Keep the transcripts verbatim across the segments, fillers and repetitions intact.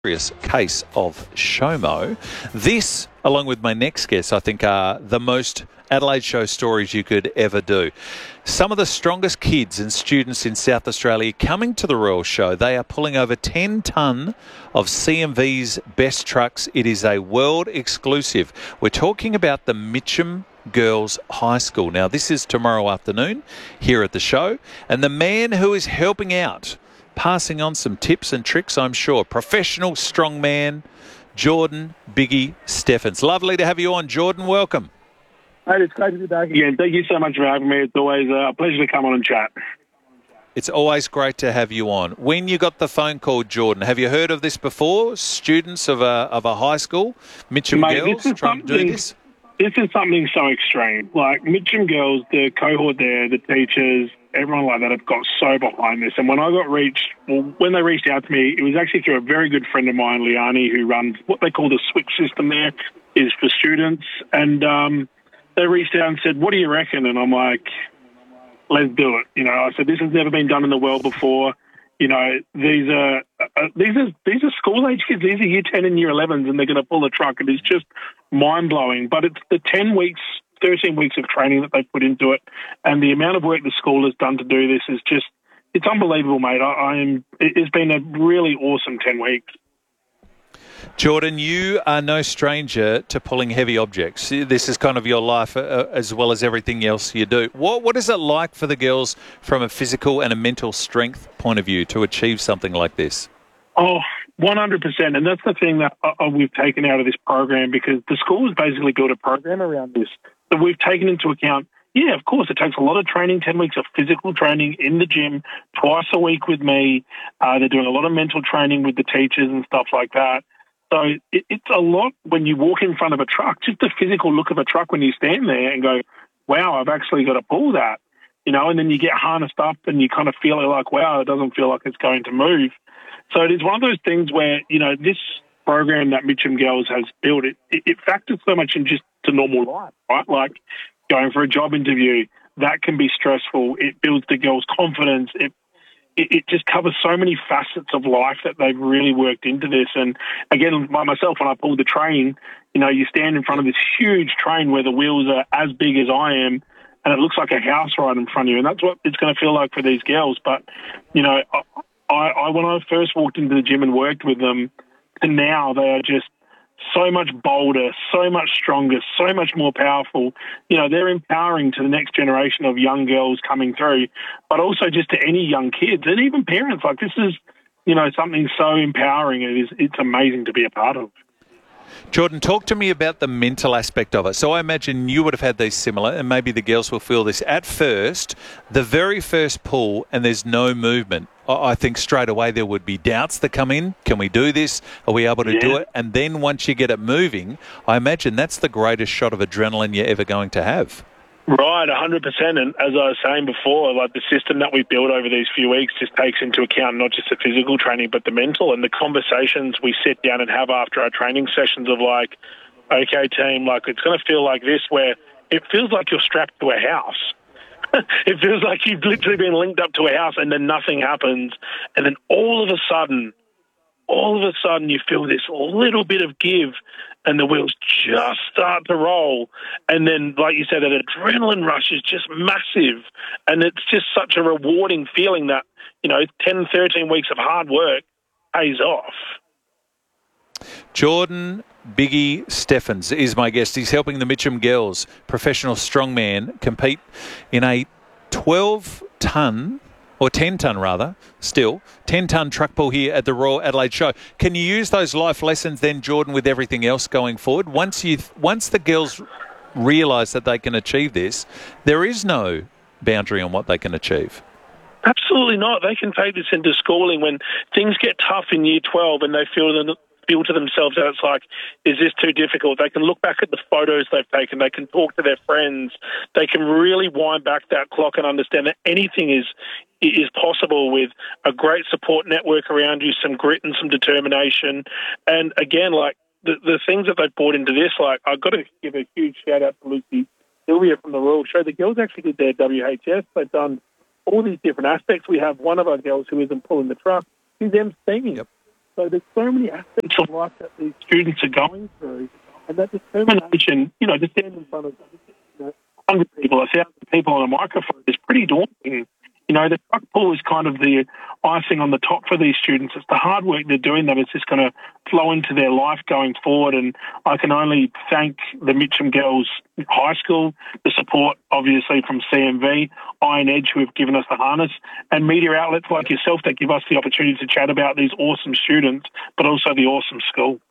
Serious case of SHOMO. This, along with my next guest, I think are the most Adelaide Show stories you could ever do. Some of the strongest kids and students in South Australia coming to the Royal Show. They are pulling over ten tonne of C M V's best trucks. It is a world exclusive. We're talking about the Mitcham Girls High School. Now, this is tomorrow afternoon here at the show, and the man who is helping out, passing on some tips and tricks, I'm sure. Professional strongman, Jordan Biggie Steffens. Lovely to have you on, Jordan. Welcome. Hey, it's great to be back again. Thank you so much for having me. It's always a pleasure to come on and chat. It's always great to have you on. When you got the phone call, Jordan, have you heard of this before? Students of a of a high school, Mitcham Mate, Girls, trying to do this? This is something so extreme. Like, Mitcham Girls, the cohort there, the teachers, everyone like that have got so behind this. And when I got reached, well, when they reached out to me, it was actually through a very good friend of mine, Liani, who runs what they call the switch system there, is for students. And um, they reached out and said, what do you reckon? And I'm like, let's do it. You know, I said, this has never been done in the world before. You know, these are uh, these are these are school age kids. These are year ten and year elevens, and they're going to pull a truck. It is just mind blowing. But it's the ten weeks, thirteen weeks of training that they put into it, and the amount of work the school has done to do this is just it's unbelievable, mate. I, I am. It's been a really awesome ten weeks. Jordan, you are no stranger to pulling heavy objects. This is kind of your life uh, as well as everything else you do. What What is it like for the girls from a physical and a mental strength point of view to achieve something like this? Oh, one hundred percent. And that's the thing that uh, we've taken out of this program, because the school has basically built a program around this that we've taken into account. Yeah, of course, it takes a lot of training, ten weeks of physical training in the gym, twice a week with me. Uh, they're doing a lot of mental training with the teachers and stuff like that. So it, it's a lot when you walk in front of a truck, just the physical look of a truck when you stand there and go, wow, I've actually got to pull that, you know, and then you get harnessed up and you kind of feel it like, wow, it doesn't feel like it's going to move. So it is one of those things where, you know, this program that Mitcham Girls has built, it, it, it factors so much in just to normal life, right? Like going for a job interview, that can be stressful. It builds the girls' confidence. It It, it just covers so many facets of life that they've really worked into this. And again, by myself, when I pulled the train, you know, you stand in front of this huge train where the wheels are as big as I am, and it looks like a house right in front of you. And that's what it's going to feel like for these girls. But, you know, I, I when I first walked into the gym and worked with them, to now they are just so much bolder, so much stronger, so much more powerful. You know, they're empowering to the next generation of young girls coming through, but also just to any young kids and even parents. Like, this is, you know, something so empowering. It is, it's amazing to be a part of. Jordan, talk to me about the mental aspect of it. So I imagine you would have had these similar, and maybe the girls will feel this. At first, the very first pull, and there's no movement, I think straight away there would be doubts that come in. Can we do this? Are we able to yeah. do it? And then once you get it moving, I imagine that's the greatest shot of adrenaline you're ever going to have. Right, one hundred percent. And as I was saying before, like, the system that we built over these few weeks just takes into account not just the physical training, but the mental and the conversations we sit down and have after our training sessions of like, okay, team, like, it's going to feel like this, where it feels like you're strapped to a house. It feels like you've literally been linked up to a house and then nothing happens. And then all of a sudden, all of a sudden you feel this little bit of give and the wheels just start to roll. And then, like you said, that adrenaline rush is just massive. And it's just such a rewarding feeling that, you know, ten, thirteen weeks of hard work pays off. Jordan Biggie Steffens is my guest. He's helping the Mitcham Girls, professional strongman, compete in a twelve tonne, or ten tonne rather, still, ten tonne truck pull here at the Royal Adelaide Show. Can you use those life lessons then, Jordan, with everything else going forward? Once you, once the girls realise that they can achieve this, there is no boundary on what they can achieve. Absolutely not. They can take this into schooling when things get tough in year twelve and they feel that feel to themselves that it's like, is this too difficult? They can look back at the photos they've taken. They can talk to their friends. They can really wind back that clock and understand that anything is is possible with a great support network around you, some grit and some determination. And again, like the, the things that they've brought into this, like I've got to give a huge shout out to Lucy Sylvia from the Royal Show. The girls actually did their W H S. They've done all these different aspects. We have one of our girls who isn't pulling the truck. She's emceeing. Yep. So there's so many aspects of life that these students are going through, and that determination, you know, to stand in front of you know, one hundred people, a thousand people on a microphone is pretty daunting. You know, the truck pull is kind of the icing on the top for these students. It's the hard work they're doing that is just going to flow into their life going forward. And I can only thank the Mitcham Girls High School, the support, obviously, from C M V, Iron Edge, who have given us the harness, and media outlets like yourself that give us the opportunity to chat about these awesome students, but also the awesome school.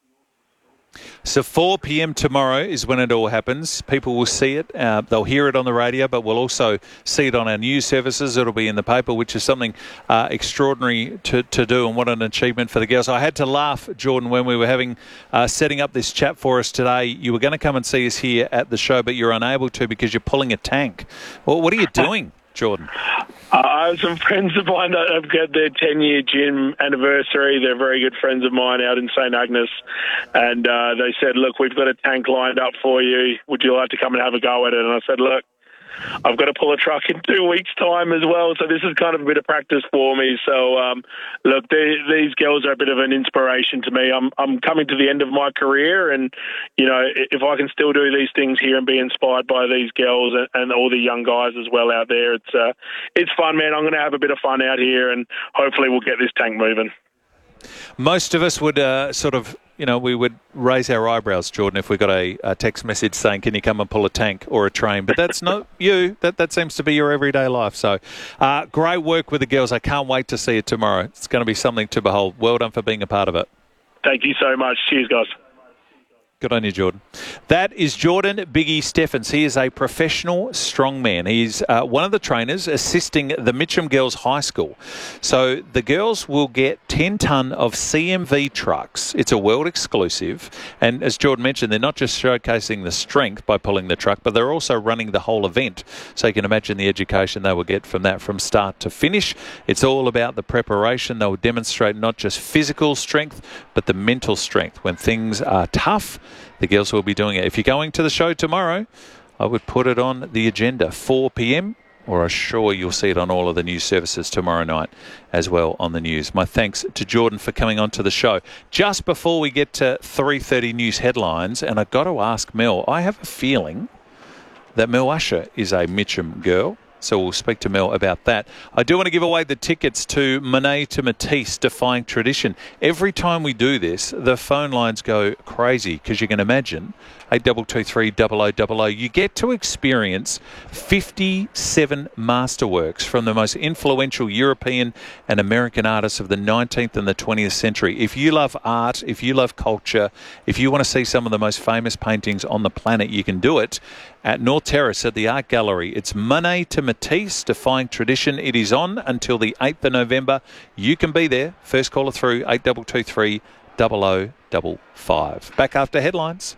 So four p.m. tomorrow is when it all happens. People will see it. Uh, they'll hear it on the radio, but we'll also see it on our news services. It'll be in the paper, which is something uh, extraordinary to, to do, and what an achievement for the girls. I had to laugh, Jordan, when we were having uh, setting up this chat for us today. You were going to come and see us here at the show, but you're unable to because you're pulling a tank. Well, what are you doing, Jordan? Uh, I have some friends of mine that have got their ten-year gym anniversary. They're very good friends of mine out in Saint Agnes. And uh, they said, look, we've got a tank lined up for you. Would you like to come and have a go at it? And I said, look, I've got to pull a truck in two weeks' time as well. So this is kind of a bit of practice for me. So, um, look, they, these girls are a bit of an inspiration to me. I'm I'm coming to the end of my career, and, you know, if I can still do these things here and be inspired by these girls and, and all the young guys as well out there, it's uh, it's fun, man. I'm going to have a bit of fun out here, and hopefully we'll get this tank moving. Most of us would uh, sort of, you know, we would raise our eyebrows, Jordan, if we got a, a text message saying, can you come and pull a tank or a train? But that's not you. That that seems to be your everyday life. So uh, great work with the girls. I can't wait to see it tomorrow. It's going to be something to behold. Well done for being a part of it. Thank you so much. Cheers, guys. Good on you, Jordan. That is Jordan Biggie Steffens. He is a professional strongman. He's uh, one of the trainers assisting the Mitcham Girls High School. So the girls will get ten tonne of C M V trucks. It's a world exclusive. And as Jordan mentioned, they're not just showcasing the strength by pulling the truck, but they're also running the whole event. So you can imagine the education they will get from that from start to finish. It's all about the preparation. They will demonstrate not just physical strength, but the mental strength. When things are tough, the girls will be doing it. If you're going to the show tomorrow, I would put it on the agenda, four p.m, or I'm sure you'll see it on all of the news services tomorrow night as well on the news. My thanks to Jordan for coming on to the show. Just before we get to three thirty news headlines, and I've got to ask Mel, I have a feeling that Mel Usher is a Mitcham girl. So we'll speak to Mel about that. I do want to give away the tickets to Monet to Matisse, Defying Tradition. Every time we do this, the phone lines go crazy because you can imagine eight two two three double oh double oh. You get to experience fifty-seven masterworks from the most influential European and American artists of the nineteenth and the twentieth century. If you love art, if you love culture, if you want to see some of the most famous paintings on the planet, you can do it at North Terrace at the Art Gallery. It's Monet to Matisse, Defying Tradition. It is on until the eighth of November. You can be there. First caller through, eight two two three double oh double five. Back after headlines.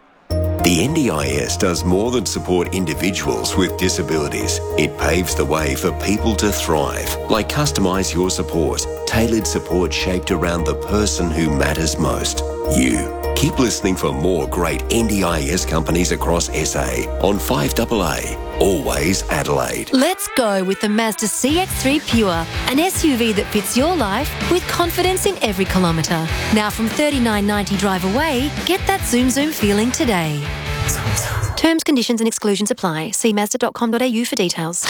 The N D I S does more than support individuals with disabilities. It paves the way for people to thrive, like Customise Your Support, tailored support shaped around the person who matters most, you. Keep listening for more great N D I S companies across S A on five A A, always Adelaide. Let's go with the Mazda C X three Pure, an S U V that fits your life with confidence in every kilometre. Now from thirty-nine ninety drive away, get that zoom zoom feeling today. Terms, conditions and exclusions apply. See mazda dot com dot a u for details.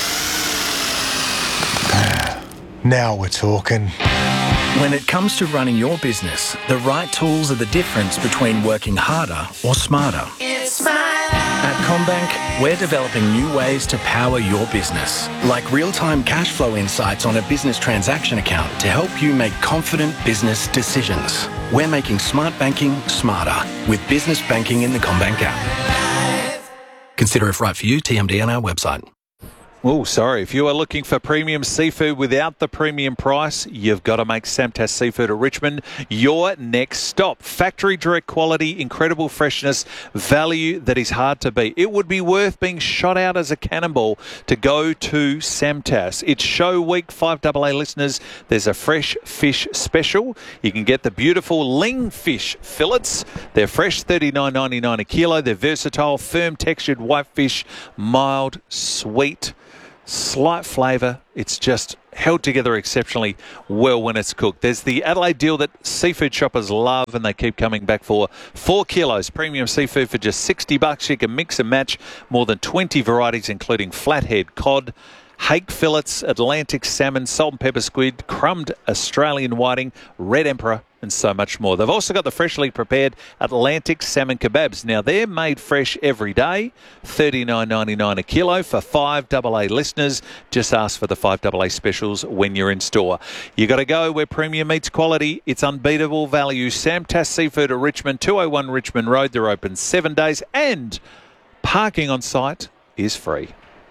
Now we're talking. When it comes to running your business, the right tools are the difference between working harder or smarter. It's my life. At CommBank, we're developing new ways to power your business, like real-time cash flow insights on a business transaction account to help you make confident business decisions. We're making smart banking smarter with business banking in the CommBank app. Consider if right for you, T M D on our website. Oh, sorry. If you are looking for premium seafood without the premium price, you've got to make Samtas Seafood at Richmond your next stop. Factory direct quality, incredible freshness, value that is hard to beat. It would be worth being shot out as a cannonball to go to Samtas. It's show week, five A A listeners. There's a fresh fish special. You can get the beautiful ling fish fillets. They're fresh, thirty-nine ninety-nine a kilo. They're versatile, firm textured white fish, mild, sweet. slight flavour. It's just held together exceptionally well when it's cooked. There's the Adelaide deal that seafood shoppers love and they keep coming back for. Four kilos premium seafood for just sixty bucks. You can mix and match more than twenty varieties, including flathead, cod, hake fillets, Atlantic salmon, salt and pepper squid, crumbed Australian whiting, red emperor, and so much more. They've also got the freshly prepared Atlantic salmon kebabs. Now, they're made fresh every day, thirty-nine ninety-nine a kilo for five double A listeners. Just ask for the five double A specials when you're in store. You got to go where premium meets quality. It's unbeatable value. Sam Tass Seafood at Richmond, two oh one Richmond Road. They're open seven days and parking on site is free.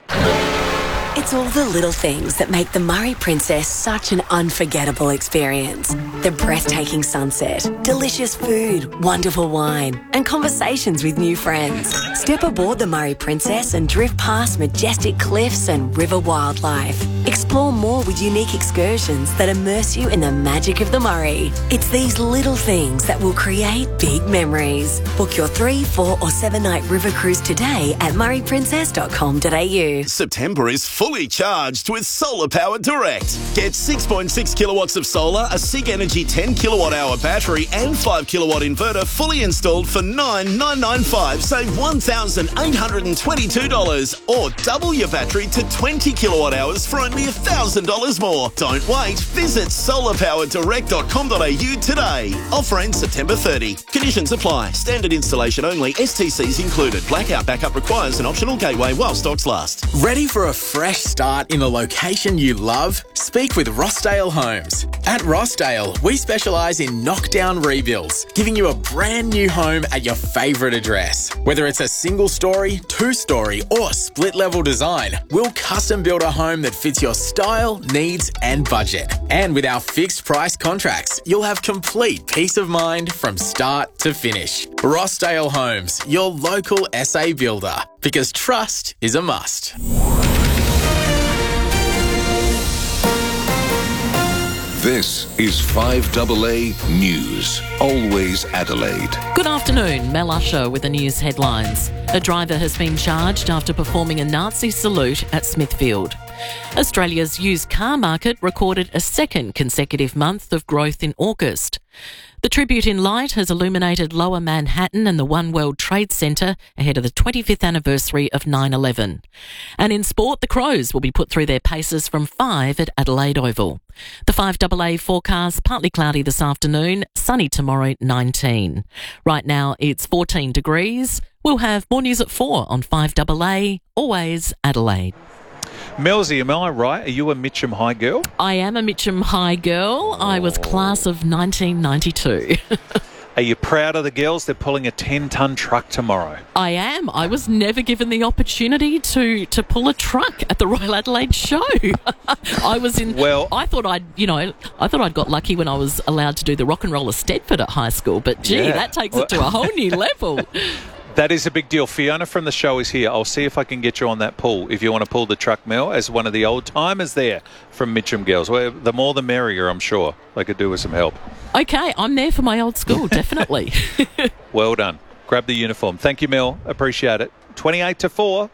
It's all the little things that make the Murray Princess such an unforgettable experience. The breathtaking sunset, delicious food, wonderful wine, and conversations with new friends. Step aboard the Murray Princess and drift past majestic cliffs and river wildlife. Explore more with unique excursions that immerse you in the magic of the Murray. It's these little things that will create big memories. Book your three, four, or seven night river cruise today at murray princess dot com dot a u. September is full. Fully charged with Solar Power Direct. Get six point six kilowatts of solar, a SIG Energy ten kilowatt hour battery and five kilowatt inverter fully installed for nine thousand nine hundred ninety-five dollars. Save one thousand eight hundred twenty-two dollars or double your battery to twenty kilowatt hours for only one thousand dollars more. Don't wait. Visit solar power direct dot com dot a u today. Offer ends September thirtieth. Conditions apply. Standard installation only. S T Cs included. Blackout backup requires an optional gateway while stocks last. Ready for a fresh start in the location you love? Speak with Rossdale Homes. At Rossdale, we specialise in knockdown rebuilds, giving you a brand new home at your favourite address. Whether it's a single story, two story or split level design, we'll custom build a home that fits your style, needs and budget. And with our fixed price contracts, you'll have complete peace of mind from start to finish. Rossdale Homes, your local S A builder, because trust is a must. This is five double A News, always Adelaide. Good afternoon, Mel Usher with the news headlines. A driver has been charged after performing a Nazi salute at Smithfield. Australia's used car market recorded a second consecutive month of growth in August. The tribute in light has illuminated Lower Manhattan and the One World Trade Centre ahead of the twenty-fifth anniversary of nine eleven. And in sport, the Crows will be put through their paces from five at Adelaide Oval. The five double A forecast, partly cloudy this afternoon, sunny tomorrow, nineteen. Right now it's fourteen degrees. We'll have more news at four on five double A, always Adelaide. Melzy, am I right? Are you a Mitcham High girl? I am a Mitcham High girl. I was class of nineteen ninety-two. Are you proud of the girls? They're pulling a ten-tonne truck tomorrow. I am. I was never given the opportunity to, to pull a truck at the Royal Adelaide Show. I was in. Well, I thought I'd, you know, I thought I'd got lucky when I was allowed to do the Rock and Roller Stedford at high school. But gee, yeah. that takes well, it to a whole new level. That is a big deal. Fiona from the show is here. I'll see if I can get you on that pull if you want to pull the truck, Mel, as one of the old timers there from Mitcham Girls. Well, the more the merrier, I'm sure. They could do with some help. Okay, I'm there for my old school, definitely. Well done. Grab the uniform. Thank you, Mel. Appreciate it. twenty-eight to four.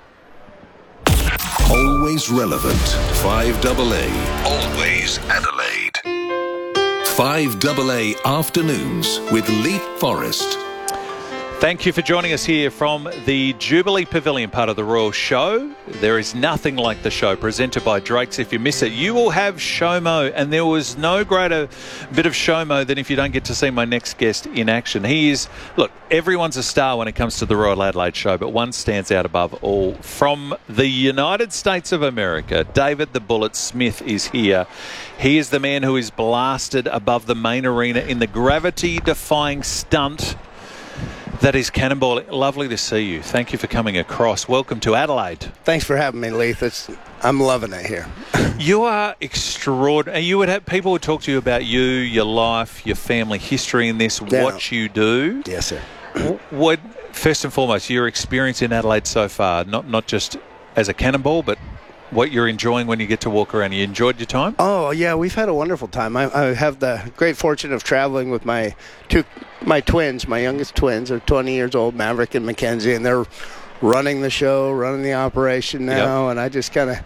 Always relevant. five double A. Always Adelaide. five double A Afternoons with Leith Forrest. Thank you for joining us here from the Jubilee Pavilion, part of the Royal Show. There is nothing like the show presented by Drake's. If you miss it, you will have Showmo, and there was no greater bit of Showmo than if you don't get to see my next guest in action. He is, look, everyone's a star when it comes to the Royal Adelaide Show, but one stands out above all. From the United States of America, David the Bullet Smith is here. He is the man who is blasted above the main arena in the gravity-defying stunt that is cannonballing. Lovely to see you. Thank you for coming across. Welcome to Adelaide. Thanks for having me, Leith. It's, I'm loving it here. You are extraordinary. You would have people would talk to you about you, your life, your family history in this, yeah. what you do. Yes, sir. What first and foremost, your experience in Adelaide so far, not not just as a cannonball, but what you're enjoying when you get to walk around. You enjoyed your time? Oh, yeah, we've had a wonderful time. I, I have the great fortune of traveling with my two, my twins. My youngest twins are twenty years old, Maverick and Mackenzie, and they're running the show, running the operation now, yep. and I just kind of,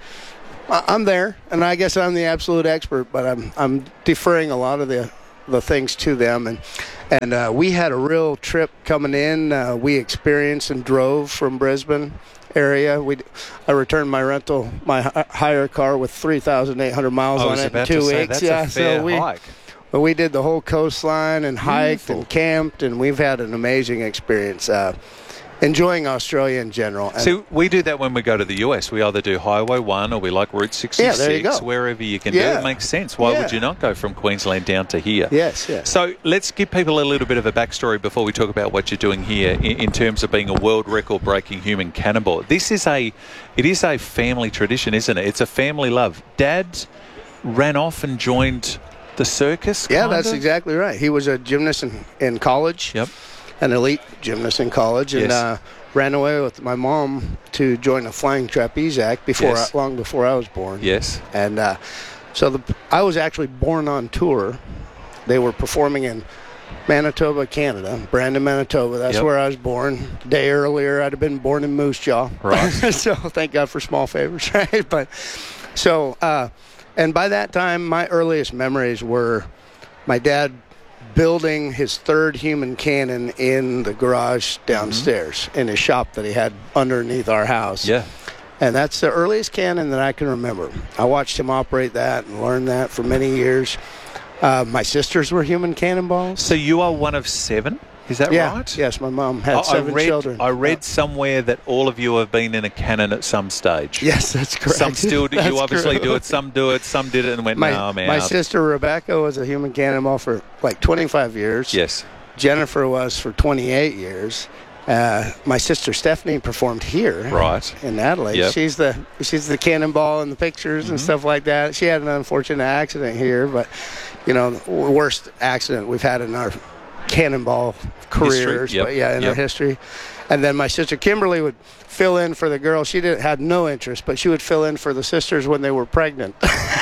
I'm there, and I guess I'm the absolute expert, but I'm I'm deferring a lot of the the things to them, and and uh, we had a real trip coming in. Uh, we experienced and drove from Brisbane area. We, I returned my rental, my hi- hire car with three thousand eight hundred miles on it in two say, weeks. That's yeah, a fair so we, hike. But we did the whole coastline and hiked Beautiful. and camped, and we've had an amazing experience. Uh, enjoying Australia in general. And See, we do that when we go to the U S. We either do Highway one or we like Route sixty-six. Yeah, there you go. Wherever you can yeah. do it makes sense. Why yeah. would you not go from Queensland down to here? Yes, yes. So let's give people a little bit of a backstory before we talk about what you're doing here in, in terms of being a world record-breaking human cannonball. This is a, it is a family tradition, isn't it? It's a family love. Dad ran off and joined the circus. Yeah, kind that's of? exactly right. He was a gymnast in, in college. Yep. An elite gymnast in college, and Yes. uh, ran away with my mom to join the Flying Trapeze Act before, Yes. I, long before I was born. Yes. And uh, so the, I was actually born on tour. They were performing in Manitoba, Canada, Brandon, Manitoba. That's Yep. where I was born. A day earlier, I'd have been born in Moose Jaw. Right. So thank God for small favors, right? But so, uh, and by that time, my earliest memories were my dad building his third human cannon in the garage downstairs mm-hmm. in his shop that he had underneath our house. Yeah. And that's the earliest cannon that I can remember. I watched him operate that and learned that for many years. Uh, my sisters were human cannonballs. So you are one of seven? Is that yeah. right? Yes, my mom had I, seven I read, children. I read yeah. somewhere that all of you have been in a cannon at some stage. Yes, that's correct. Some still do. That's You obviously correct. do it. Some do it. Some did it and went, my, no, I'm out. My sister Rebecca was a human cannonball for like twenty-five years. Yes. Jennifer was for twenty-eight years. Uh, my sister Stephanie performed here, right, in Adelaide. Yep. She's the she's the cannonball in the pictures mm-hmm. and stuff like that. She had an unfortunate accident here, but you know, the worst accident we've had in our cannonball careers, yep. but yeah, in yep. our history. And then my sister Kimberly would fill in for the girls. She didn't had no interest, but she would fill in for the sisters when they were pregnant.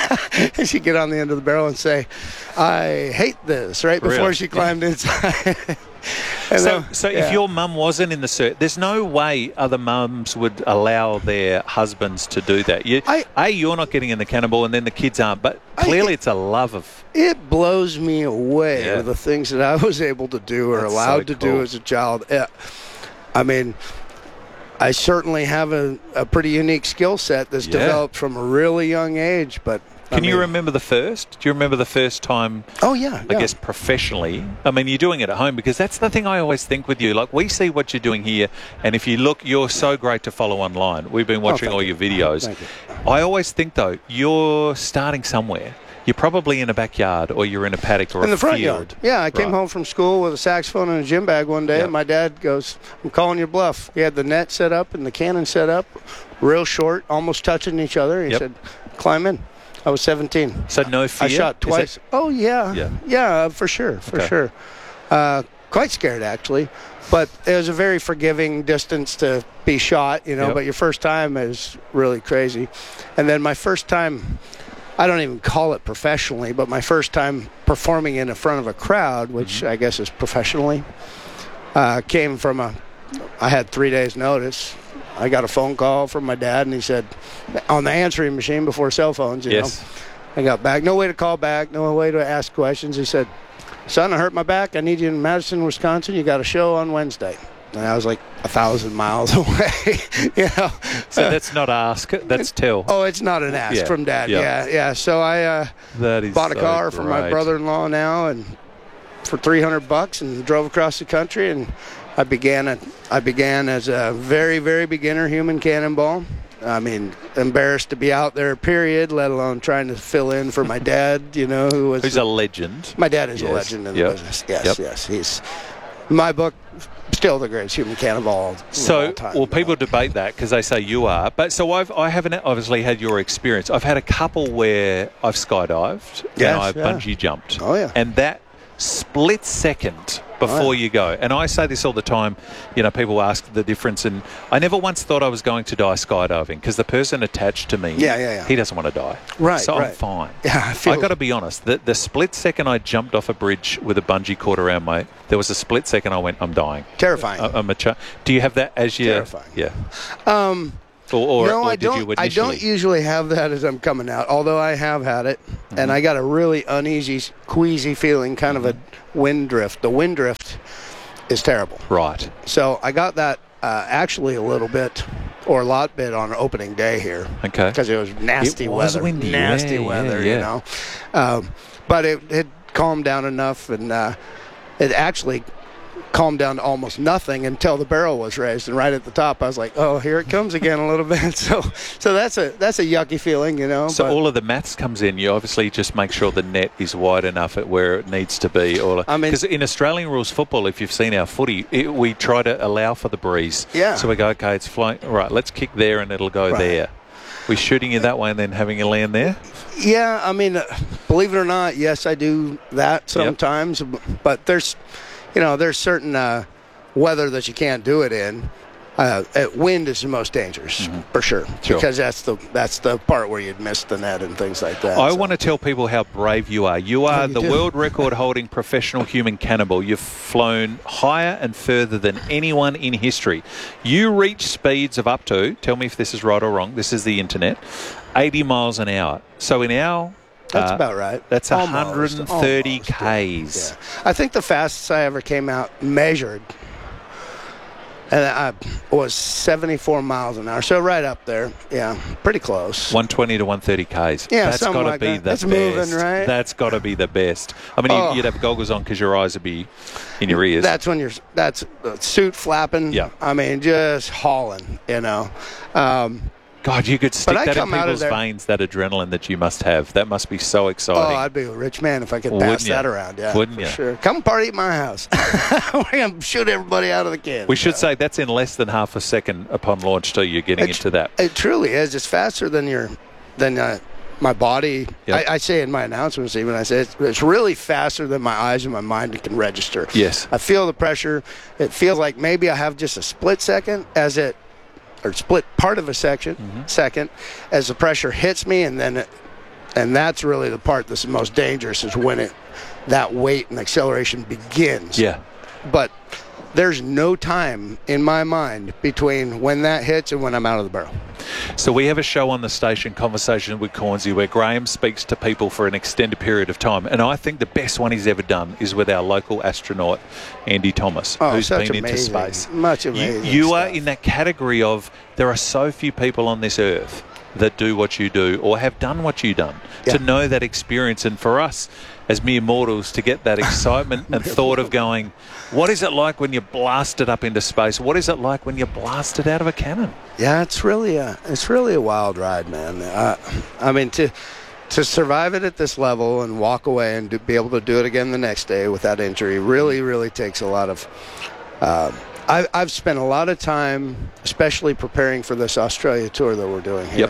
And she'd get on the end of the barrel and say, "I hate this," right before really? she climbed inside. so, then, so yeah. if your mum wasn't in the cert, there's no way other mums would allow their husbands to do that. You, I, a, you're not getting in the cannonball, and then the kids aren't. But clearly, I, it's a love of. It blows me away Yeah. the things that I was able to do or That's allowed so to cool. do as a child. Yeah. I mean, I certainly have a, a pretty unique skill set that's Yeah. developed from a really young age, but. Can I mean, you remember the first? Do you remember the first time? Oh, yeah. I yeah. guess professionally. I mean, you're doing it at home because that's the thing I always think with you. Like, we see what you're doing here, and if you look, you're so great to follow online. We've been watching oh, all you. your videos. Thank you. I always think, though, you're starting somewhere. You're probably in a backyard or you're in a paddock or in a the front field. yard. Yeah, I came Right. home from school with a saxophone and a gym bag one day, Yep. and my dad goes, "I'm calling your bluff." He had the net set up and the cannon set up, real short, almost touching each other. He Yep. said, "Climb in." I was seventeen. So no fear? I shot Is twice. it- Oh, yeah. Yeah. Yeah, for sure, for Okay. sure. Uh, quite scared, actually. But it was a very forgiving distance to be shot, you know, Yep. but your first time is really crazy. And then my first time, I don't even call it professionally, but my first time performing in front of a crowd, which Mm-hmm. I guess is professionally, uh, came from a, I had three days notice. I got a phone call from my dad, and he said, on the answering machine before cell phones, you Yes. know. I got back. No way to call back. No way to ask questions. He said, "Son, I hurt my back. I need you in Madison, Wisconsin. You got a show on Wednesday." And I was like a thousand miles away. you know. So Uh, that's not ask, that's tell. oh, it's not an ask Yeah. from Dad. Yeah. Yeah, yeah. So I uh, That is bought a so car for my great. brother-in-law now, and for three hundred bucks, and drove across the country. And I began a, I began as a very, very beginner human cannonball. I mean, embarrassed to be out there, period, let alone trying to fill in for my dad, you know, who was... Who's a legend. My dad is Yes. a legend in Yep. the business. Yes, Yep. yes. He's, my book, still the greatest human cannonball of So, all time. well, people debate that because they say you are. But so I've, I haven't obviously had your experience. I've had a couple where I've skydived Yes, and I've yeah. bungee jumped. Oh, yeah. And that split second before Oh. you go. And I say this all the time. You know, people ask the difference, and I never once thought I was going to die skydiving because the person attached to me, Yeah, yeah, yeah. he doesn't want to die. Right, So I'm right. fine. Yeah, I feel- I got to be honest. The, the split second I jumped off a bridge with a bungee cord around my, there was a split second I went, I'm dying. Terrifying. I, I'm a ch- Do you have that as your Terrifying. Yeah. Um, Or, or, no, or I did don't. you I initially? don't usually have that as I'm coming out. Although I have had it, and I got a really uneasy, queasy feeling, kind of a wind drift. The wind drift is terrible. Right. So I got that uh, actually a little bit, or a lot bit, on opening day here. Okay. Because it was nasty It was weather. windy. Nasty Yeah, yeah, weather, yeah. you know. Um, but it had calmed down enough, and uh, it actually calmed down to almost nothing until the barrel was raised, and right at the top I was like, oh, here it comes again a little bit. So so that's a that's a yucky feeling, you know. So but, all of the maths comes in. You obviously just make sure the net is wide enough at where it needs to be. Or I mean- because in Australian rules football, if you've seen our footy, it, we try to allow for the breeze. Yeah. So we go, okay, it's flying. Right, let's kick there and it'll go Right. there. We're shooting you that way and then having you land there. yeah, I mean, uh, believe it or not, yes, I do that sometimes. b- But there's, you know, there's certain uh, weather that you can't do it in. Uh, uh, wind is the most dangerous, for sure, Sure. because that's the that's the part where you'd miss the net and things like that. I so. want to tell people how brave you are. You are you the do. world record holding professional human cannibal. You've flown higher and further than anyone in history. You reach speeds of up to, tell me if this is right or wrong, this is the internet, eighty miles an hour. So in our... That's uh, about right. That's Almost, one hundred thirty almost, kays. Yeah. I think the fastest I ever came out measured, and I was seventy-four miles an hour. So right up there. Yeah, pretty close. one twenty to one thirty kays. Yeah, That's something got to like be that. the It's best. moving, right? That's got to be the best. I mean, Oh. you, you'd have goggles on because your eyes would be in your ears. That's when you're. That's the suit flapping. Yeah. I mean, just hauling. You know. Um, God, you could stick But I that in come out of people's there- veins, that adrenaline that you must have. That must be so exciting. oh, I'd be a rich man if I could Wouldn't pass ya? that around. Yeah, Wouldn't for ya? sure. Come party at my house. We're gonna shoot everybody out of the can. We should say that's in less than half a second upon launch too. You're getting into that. It truly is. It's faster than your, than uh, my body. Yep. I, I say in my announcements even, I say it's, it's really faster than my eyes and my mind can register. Yes. I feel the pressure. It feels like maybe I have just a split second as it, or split part of a section, Mm-hmm. second, as the pressure hits me, and then it, and that's really the part that's the most dangerous is when it, that weight and acceleration begins. Yeah. But there's no time in my mind between when that hits and when I'm out of the barrel. So we have a show on the station, Conversation with Cornsey, where Graham speaks to people for an extended period of time. And I think the best one he's ever done is with our local astronaut, Andy Thomas, Oh, who's such been into amazing- space. much You, amazing you are stuff. in that category of there are so few people on this earth that do what you do or have done what you've done, Yeah. to know that experience. And for us as mere mortals to get that excitement and thought of going, what is it like when you're blasted up into space? What is it like when you're blasted out of a cannon? Yeah, it's really a it's really a wild ride, man. Uh, I mean, to to survive it at this level and walk away and to be able to do it again the next day without injury really, really takes a lot of. Uh, I, I've spent a lot of time, especially preparing for this Australia tour that we're doing here. Yep.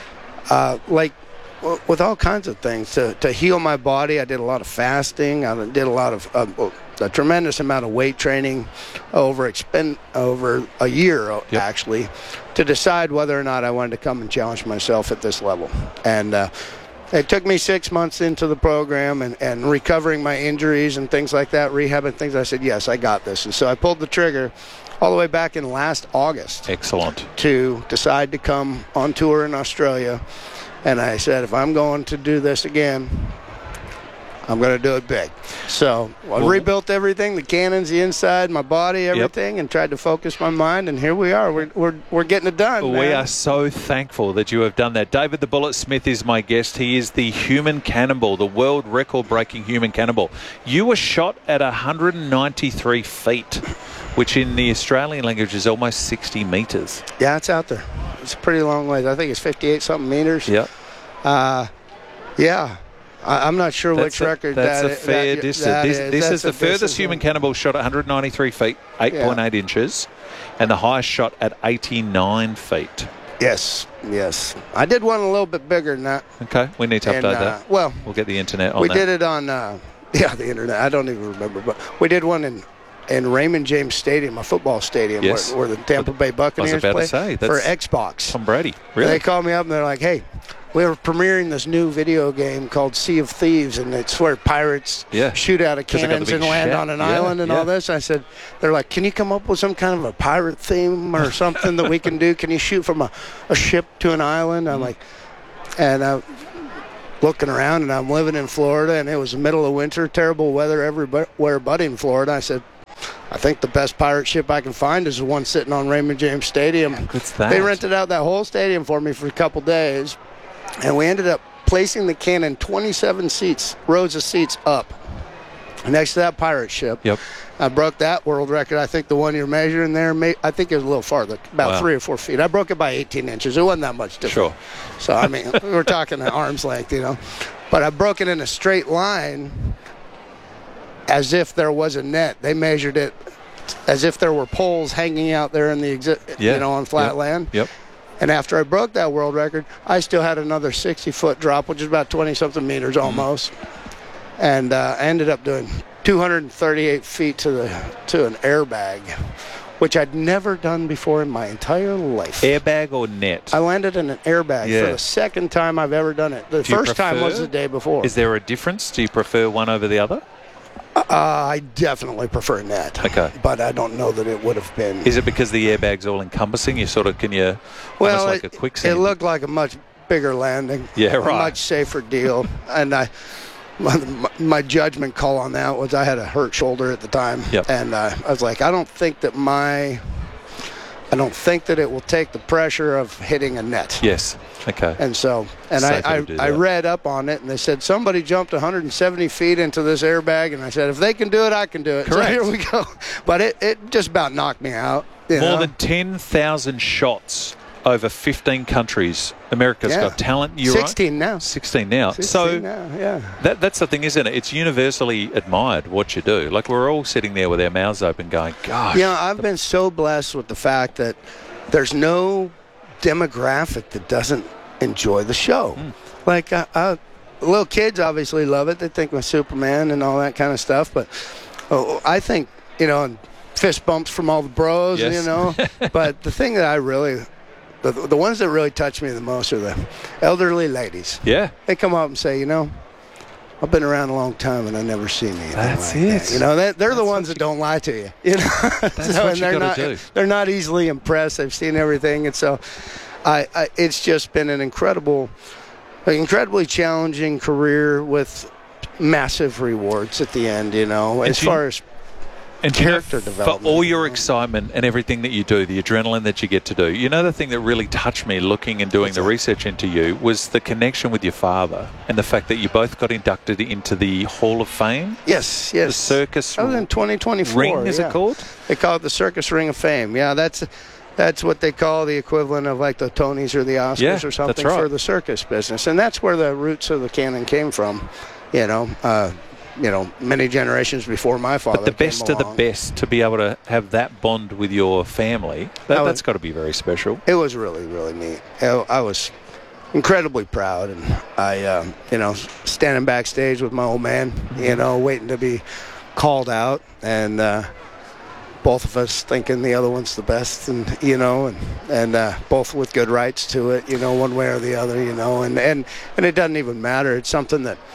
Uh, like w- with all kinds of things to to heal my body. I did a lot of fasting. I did a lot of uh, a tremendous amount of weight training over expend over a year uh, Yep. actually to decide whether or not I wanted to come and challenge myself at this level. And uh, it took me six months into the program and, and recovering my injuries and things like that, rehabbing things. I said, yes, I got this. And so I pulled the trigger all the way back in last August Excellent. to decide to come on tour in Australia. And I said, if I'm going to do this again, I'm going to do it big. So I Well- rebuilt everything, the cannons, the inside, my body, everything, and tried to focus my mind. And here we are. We're, we're, we're getting it done, We man. are so thankful that you have done that. David the Bullet Smith is my guest. He is the human cannibal, the world record-breaking human cannibal. You were shot at one hundred ninety-three feet, which in the Australian language is almost sixty metres. Yeah, it's out there. It's a pretty long ways. I think it's fifty-eight something meters. Yep. Uh, yeah. I, I'm not sure That's which a, record that's that a i- fair that- distance. that This, is. this That's is the a furthest distance human one. cannibal shot at one hundred ninety-three feet, eight point eight inches, and the highest shot at eighty-nine feet. Yes, yes. I did one a little bit bigger than that. Okay, we need to update And, uh, that. well, We'll get the internet on we that. did it on uh, Yeah, the internet. I don't even remember, but we did one in in Raymond James Stadium, a football stadium, Yes. where, where the Tampa Bay Buccaneers I was about play to say, for that's Xbox. Tom Brady. And Really? they called me up and they're like, "Hey, we were premiering this new video game called Sea of Thieves, and it's where pirates Yeah. shoot out of 'Cause they got the cannons big and land ship. on an Yeah, island and yeah. all this." I said, "They're like, can you come up with some kind of a pirate theme or something that we can do? Can you shoot from a, a ship to an island?" I'm like, and I'm looking around, and I'm living in Florida, and it was the middle of winter, terrible weather everywhere but in Florida. I said, I think the best pirate ship I can find is the one sitting on Raymond James Stadium. What's that? They rented out that whole stadium for me for a couple days, and we ended up placing the cannon twenty-seven seats, rows of seats up next to that pirate ship. Yep. I broke that world record. I think the one you're measuring there, may, I think it was a little farther, about Wow. three or four feet. I broke it by eighteen inches. It wasn't that much different. Sure. So, I mean, we're talking at arm's length, you know. But I broke it in a straight line as if there was a net. They measured it as if there were poles hanging out there in the, exi- Yeah. you know, on flat Yep. land. Yep. And after I broke that world record, I still had another sixty-foot drop, which is about twenty-something meters almost. And uh, I ended up doing two hundred thirty-eight feet to the to an airbag, which I'd never done before in my entire life. Airbag or net? I landed in an airbag Yeah. for the second time I've ever done it. The Do you first time was prefer- the day before. Is there a difference? Do you prefer one over the other? Uh, I definitely prefer net. Okay. But I don't know that it would have been. Is it because the airbag's all encompassing? You sort of can you Well, almost like it, a quicksand? it looked like a much bigger landing. Yeah, A right. much safer deal. And I, my, my judgment call on that was I had a hurt shoulder at the time. Yep. And uh, I was like, I don't think that my, I don't think that it will take the pressure of hitting a net. Yes. Okay. And so, and Safer I, to do I, I that. read up on it, and they said somebody jumped one hundred seventy feet into this airbag, and I said, if they can do it, I can do it. Correct. So here we go. But it, it just about knocked me out. you More know? than ten thousand shots over fifteen countries. America's Yeah. Got Talent. You're sixteen now. Right? sixteen now. sixteen so now, yeah. that, that's the thing, isn't it? It's universally admired what you do. Like we're all sitting there with our mouths open going, gosh. You know, I've been so blessed with the fact that there's no demographic that doesn't enjoy the show. Mm. Like, uh, uh, little kids obviously love it. They think I'm Superman and all that kind of stuff. But oh, I think, you know, and fist bumps from all the bros, Yes. you know. But the thing that I really, the, the ones that really touch me the most are the elderly ladies. Yeah. They come up and say, you know, I've been around a long time and I've never seen anything That's like it. that. You know, they, they're the ones that don't lie to you. You know, That's so, what and you they're gotta not do. they're not easily impressed. They've seen everything, and so I, I it's just been an incredible, an incredibly challenging career with massive rewards at the end. You know, And as do you- far as And do you know, character for development. all your excitement and everything that you do, the adrenaline that you get to do, you know, the thing that really touched me looking and doing the research into you was the connection with your father and the fact that you both got inducted into the Hall of Fame. Yes, The yes. Circus That was in twenty twenty-four. Ring, is yeah. it called? They call it the Circus Ring of Fame. Yeah, that's that's what they call the equivalent of like the Tonys or the Oscars Yeah, or that's something right. for the circus business, and that's where the roots of the cannon came from. You know, uh, you know, many generations before my father. But the came best of the along. best to be able to have that bond with your family, that, I would- that's got to be very special. It was really, really neat. I, I was incredibly proud, and I, um, you know, standing backstage with my old man, you know, waiting to be called out, and uh, both of us thinking the other one's the best, and you know, and and uh, both with good rights to it, you know, one way or the other, you know, and and and it doesn't even matter. It's something that,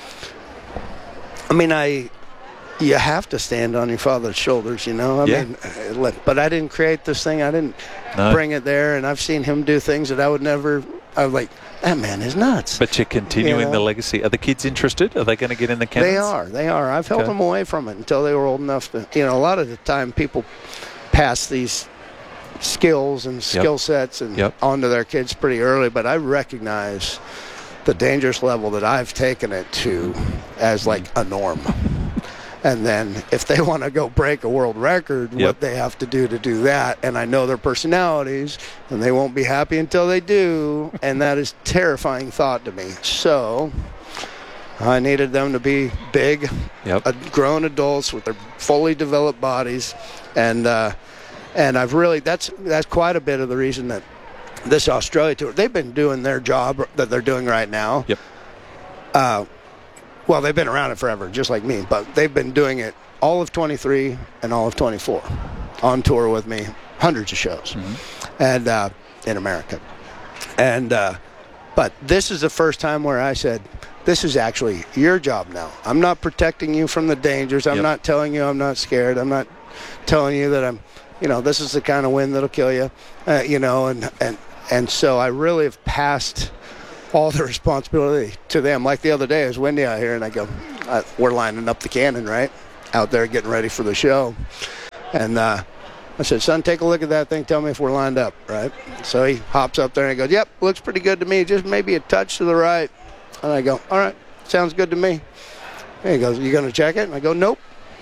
I mean, I. You have to stand on your father's shoulders, you know. I Yeah. mean, uh, let- but I didn't create this thing. I didn't No. bring it there, and I've seen him do things that I would never. I was like, that man is nuts. But you're continuing You know? the legacy. Are the kids interested? Are they going to get in the cannons? They are. They are. I've held Okay. them away from it until they were old enough to. You know, a lot of the time people pass these skills and skill sets and Yep. onto their kids pretty early, but I recognize the dangerous level that I've taken it to as like a norm. And then if they want to go break a world record, Yep. what they have to do to do that, and I know their personalities, and they won't be happy until they do, and that is a terrifying thought to me. So I needed them to be big, Yep. uh, grown adults with their fully developed bodies, and uh, and I've really that's that's quite a bit of the reason that this Australia tour, they've been doing their job that they're doing right now. Yep. Uh, well, they've been around it forever, just like me, but they've been doing it all of twenty-three and all of twenty-four, on tour with me, hundreds of shows, mm-hmm. and uh, in America. And uh, but this is the first time where I said, this is actually your job now. I'm not protecting you from the dangers. I'm yep. not telling you I'm not scared. I'm not telling you that I'm, you know, this is the kind of wind that'll kill you, uh, you know, and, and, and so I really have passed all the responsibility to them. Like the other day, it was windy out here, and I go, uh, we're lining up the cannon, right, out there getting ready for the show. And uh, I said, son, take a look at that thing. Tell me if we're lined up, right? So he hops up there and he goes, yep, looks pretty good to me. Just maybe a touch to the right. And I go, all right, sounds good to me. And he goes, you going to check it? And I go, nope.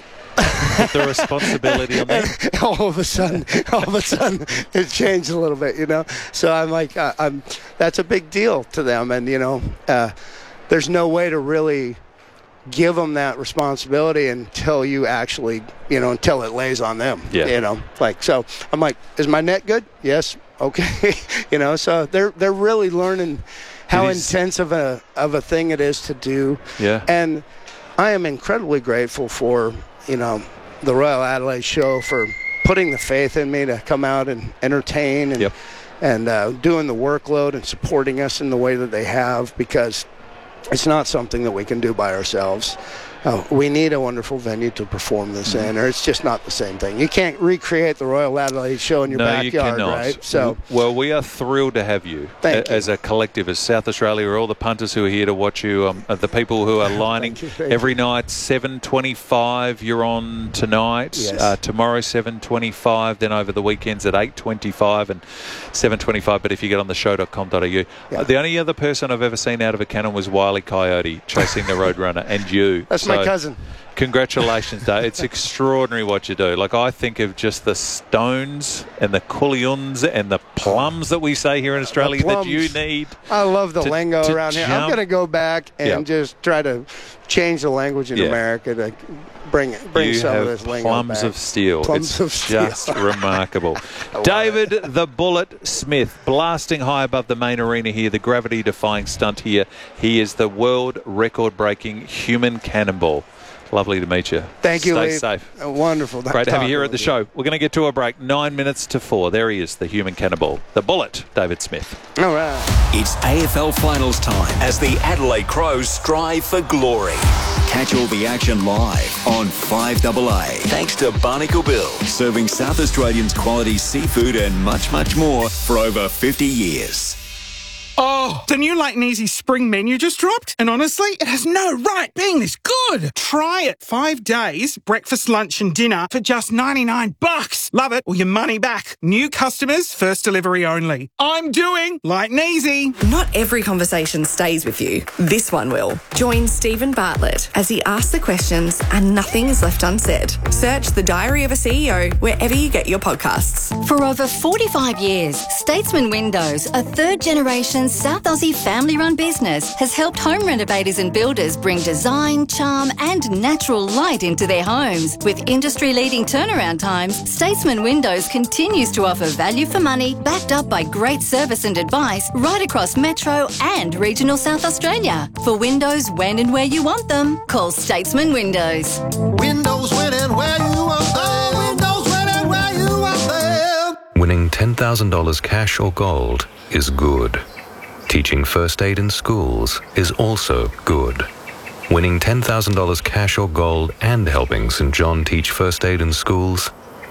Put the responsibility on that. all of a sudden, all of a sudden, it changed a little bit, you know. So I'm like, uh, I'm. That's a big deal to them, and you know, uh, there's no way to really give them that responsibility until you actually, you know, until it lays on them. Yeah. You know, like so. I'm like, is my net good? Yes. Okay. you know, so they're they're really learning how intense of a of a thing it is to do. Yeah. And I am incredibly grateful for, you know, the Royal Adelaide Show for putting the faith in me to come out and entertain and yep. and uh, doing the workload and supporting us in the way that they have, because it's not something that we can do by ourselves. Uh, we need a wonderful venue to perform this mm-hmm. in, or it's just not the same thing. You can't recreate the Royal Adelaide Show in your no, backyard, you cannot. right? So, well, we are thrilled to have you, Thank a, as you. a collective, as South Australia, all the punters who are here to watch you, um, the people who are lining Thank you, thank every you. night, seven twenty-five, you're on tonight, Yes. uh, tomorrow seven twenty-five, then over the weekends at eight twenty-five and seven twenty-five, but if you get on the show dot com dot a u. Yeah. Uh, the only other person I've ever seen out of a cannon was Wile E. Coyote chasing the Roadrunner, and you. That's so, my cousin. Congratulations, Dave. It's extraordinary what you do. Like, I think of just the stones and the coulions and the plums that we say here in Australia that you need. I love the to, lingo to around here. jump. I'm going to go back and Yep. just try to change the language in Yeah. America to bring bring you some have of this lingo plums back. of steel. Plums it's of steel. just remarkable. love David the Bullet Smith, blasting high above the main arena here, the gravity-defying stunt here. He is the world record-breaking human cannonball. Lovely to meet you. Thank you, Stay Lee. safe. Uh, Wonderful. Great to have you here at talking the with show. We're going to get to a break. Nine minutes to four. There he is, the human cannonball. The Bullet, David Smith. All right. It's A F L Finals time as the Adelaide Crows strive for glory. Catch all the action live on five A A. Thanks to Barnacle Bill, serving South Australians quality seafood and much, much more for over fifty years. Oh, the new Light and Easy spring menu just dropped, and honestly, it has no right being this good. Try it. Five days, breakfast, lunch, and dinner for just ninety-nine bucks. Love it, or your money back. New customers, first delivery only. I'm doing Light and Easy. Not every conversation stays with you. This one will. Join Stephen Bartlett as he asks the questions and nothing is left unsaid. Search The Diary of a C E O wherever you get your podcasts. For over forty-five years, Statesman Windows, a third-generation South Aussie family-run business, has helped home renovators and builders bring design, charm and natural light into their homes. With industry-leading turnaround times, Statesman Windows continues to offer value for money, backed up by great service and advice right across Metro and regional South Australia. For windows when and where you want them, call Statesman Windows. Windows when and where you want them. Windows when and where you want them. Winning ten thousand dollars cash or gold is good. Teaching first aid in schools is also good. Winning ten thousand dollars cash or gold and helping Saint John teach first aid in schools?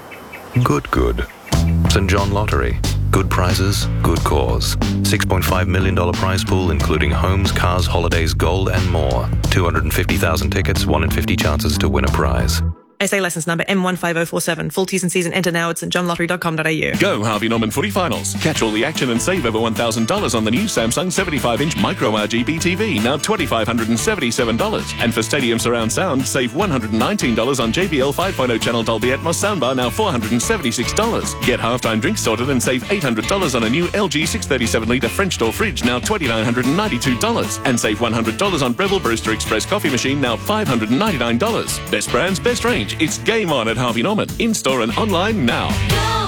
Good, good. Saint John Lottery. Good prizes, good cause. six point five million dollars prize pool including homes, cars, holidays, gold and more. two hundred fifty thousand tickets, one in fifty chances to win a prize. S A licence number M one five zero four seven. Full T's and C's and enter now at st john lottery dot com dot a u. Go Harvey Norman Footy Finals. Catch all the action and save over one thousand dollars on the new Samsung seventy-five inch Micro R G B T V, now two thousand five hundred seventy-seven dollars. And for Stadium Surround Sound, save one hundred nineteen dollars on J B L five point oh channel Dolby Atmos soundbar, now four hundred seventy-six dollars. Get halftime drinks sorted and save eight hundred dollars on a new L G six thirty-seven litre French door fridge, now two thousand nine hundred ninety-two dollars. And save one hundred dollars on Breville Brewster Express coffee machine, now five hundred ninety-nine dollars. Best brands, best range. It's game on at Harvey Norman. In-store and online now.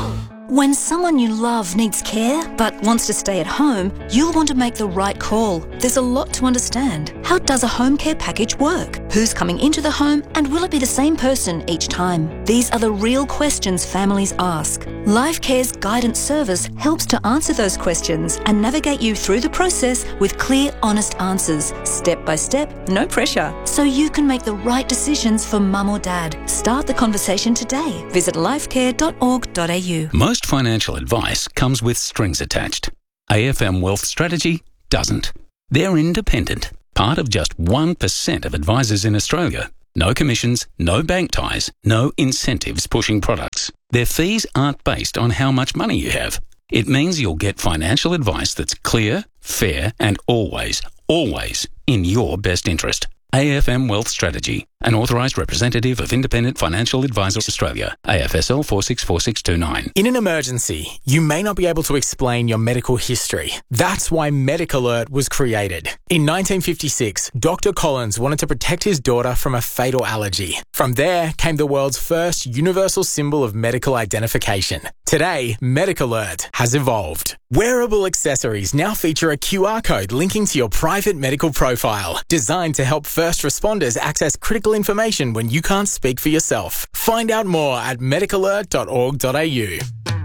When someone you love needs care but wants to stay at home, you'll want to make the right call. There's a lot to understand. How does a home care package work? Who's coming into the home, and will it be the same person each time? These are the real questions families ask. LifeCare's guidance service helps to answer those questions and navigate you through the process with clear, honest answers, step by step, no pressure, so you can make the right decisions for mum or dad. Start the conversation today. Visit lifecare dot org dot a u. Most financial advice comes with strings attached. A F M Wealth Strategy doesn't. They're independent, part of just one percent of advisors in Australia. No commissions, no bank ties, no incentives pushing products. Their fees aren't based on how much money you have. It means you'll get financial advice that's clear, fair, and always, always in your best interest. A F M Wealth Strategy, an authorised representative of Independent Financial Advisors Australia, A F S L four six four six two nine. In an emergency, you may not be able to explain your medical history. That's why MedicAlert was created. In nineteen fifty-six, Doctor Collins wanted to protect his daughter from a fatal allergy. From there came the world's first universal symbol of medical identification. Today, MedicAlert has evolved. Wearable accessories now feature a Q R code linking to your private medical profile, designed to help first responders access critical information when you can't speak for yourself. Find out more at medic alert dot org dot a u.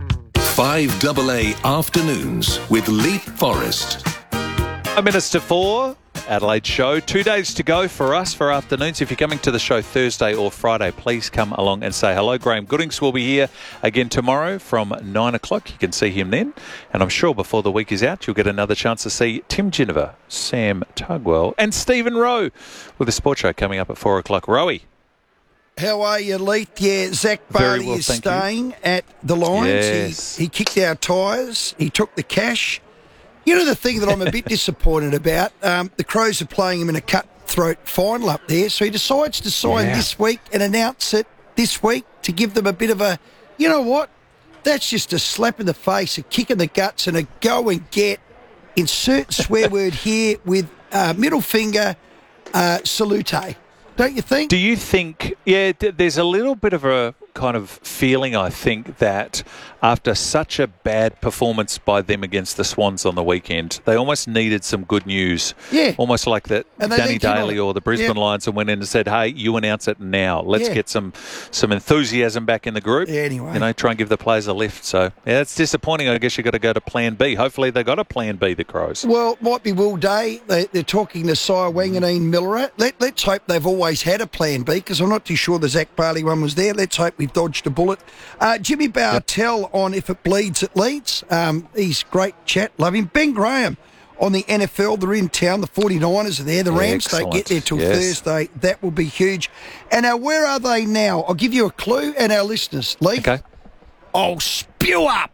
five double A Afternoons with Leap Forrest. A minutes to four, Adelaide show. Two days to go for us for afternoons. If you're coming to the show Thursday or Friday, please come along and say hello. Graham Goodings will be here again tomorrow from nine o'clock. You can see him then. And I'm sure before the week is out, you'll get another chance to see Tim Ginniver, Sam Tugwell and Stephen Rowe with the Sports Show coming up at four o'clock. Rowie. How are you, Leith? Yeah, Zach Barley well, is staying you. at the Lions. Yes. He, he kicked our tyres. He took the cash. You know the thing that I'm a bit disappointed about? Um, the Crows are playing him in a cutthroat final up there, so he decides to sign yeah. this week and announce it this week to give them a bit of a, you know what? That's just a slap in the face, a kick in the guts, and a go and get. Insert swear word here with uh, middle finger uh, salute. Don't you think? Do you think, yeah, there's a little bit of a kind of feeling, I think, that after such a bad performance by them against the Swans on the weekend, they almost needed some good news. Yeah. Almost like that Danny Daly or the Brisbane yeah. Lions went in and said, hey, you announce it now. Let's yeah. get some, some enthusiasm back in the group. Yeah, anyway. You know, try and give the players a lift. So, yeah, it's disappointing. I guess you've got to go to plan B. Hopefully they've got a plan B, the Crows. Well, might be Will Day. They, they're talking to Sire Wanganeen Miller. Let, let's hope they've always had a plan B, because I'm not too sure the Zach Barley one was there. Let's hope we've dodged a bullet. Uh, Jimmy Bartell yep. on If It Bleeds, It Leads. Um, he's great chat. Love him. Ben Graham on the N F L. They're in town. The forty-niners are there. The Rams don't get there till yes. Thursday. That will be huge. And now, where are they now? I'll give you a clue, and our listeners. Lee. Okay. Oh, spew up.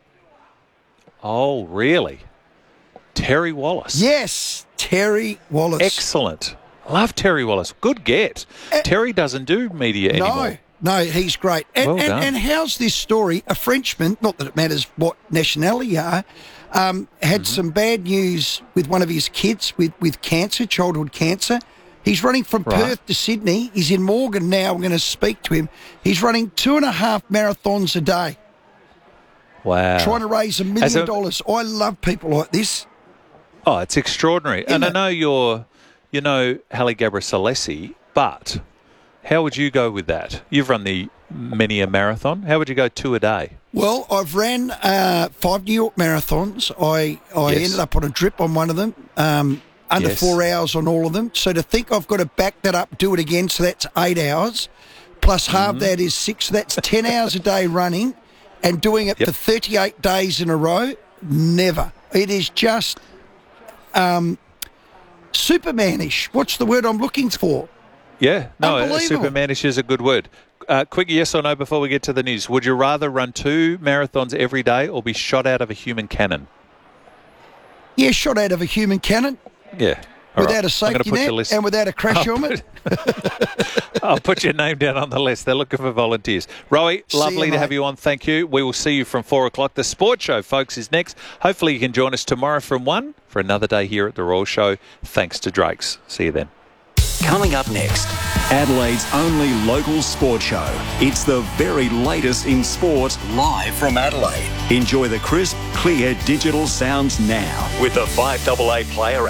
Oh, really? Terry Wallace. Yes, Terry Wallace. Excellent. Love Terry Wallace. Good get. Uh, Terry doesn't do media no, anymore. No, he's great. And, well and, done. and how's this story? A Frenchman, not that it matters what nationality you are, um, had mm-hmm. some bad news with one of his kids with, with cancer, childhood cancer. He's running from right. Perth to Sydney. He's in Morgan now. I'm going to speak to him. He's running two and a half marathons a day. Wow. Trying to raise a million dollars. I love people like this. Oh, it's extraordinary. Isn't and it? I know you're, you know, Haile Gebrselassie, but how would you go with that? You've run the many a marathon. How would you go two a day? Well, I've ran uh, five New York marathons. I, I Yes. ended up on a drip on one of them, um, under Yes. four hours on all of them. So to think I've got to back that up, do it again, so that's eight hours, plus half Mhm. that is six. So that's ten hours a day running and doing it Yep. for thirty-eight days in a row. Never. It is just um, Supermanish. What's the word I'm looking for? Yeah, no, Unbelievable. Supermanish is a good word. Uh, quick yes or no before we get to the news. Would you rather run two marathons every day or be shot out of a human cannon? Yeah, shot out of a human cannon. Yeah. All Without right. a I'm safety gonna put net your list- and without a crash I'll helmet. I'll put your name down on the list. They're looking for volunteers. Rowie, See lovely you, to mate. have you on. Thank you. We will see you from four o'clock. The Sports Show, folks, is next. Hopefully you can join us tomorrow from one for another day here at the Royal Show. Thanks to Drake's. See you then. Coming up next, Adelaide's only local sports show. It's the very latest in sport, live from Adelaide. Enjoy the crisp, clear digital sounds now with the five double A Player app.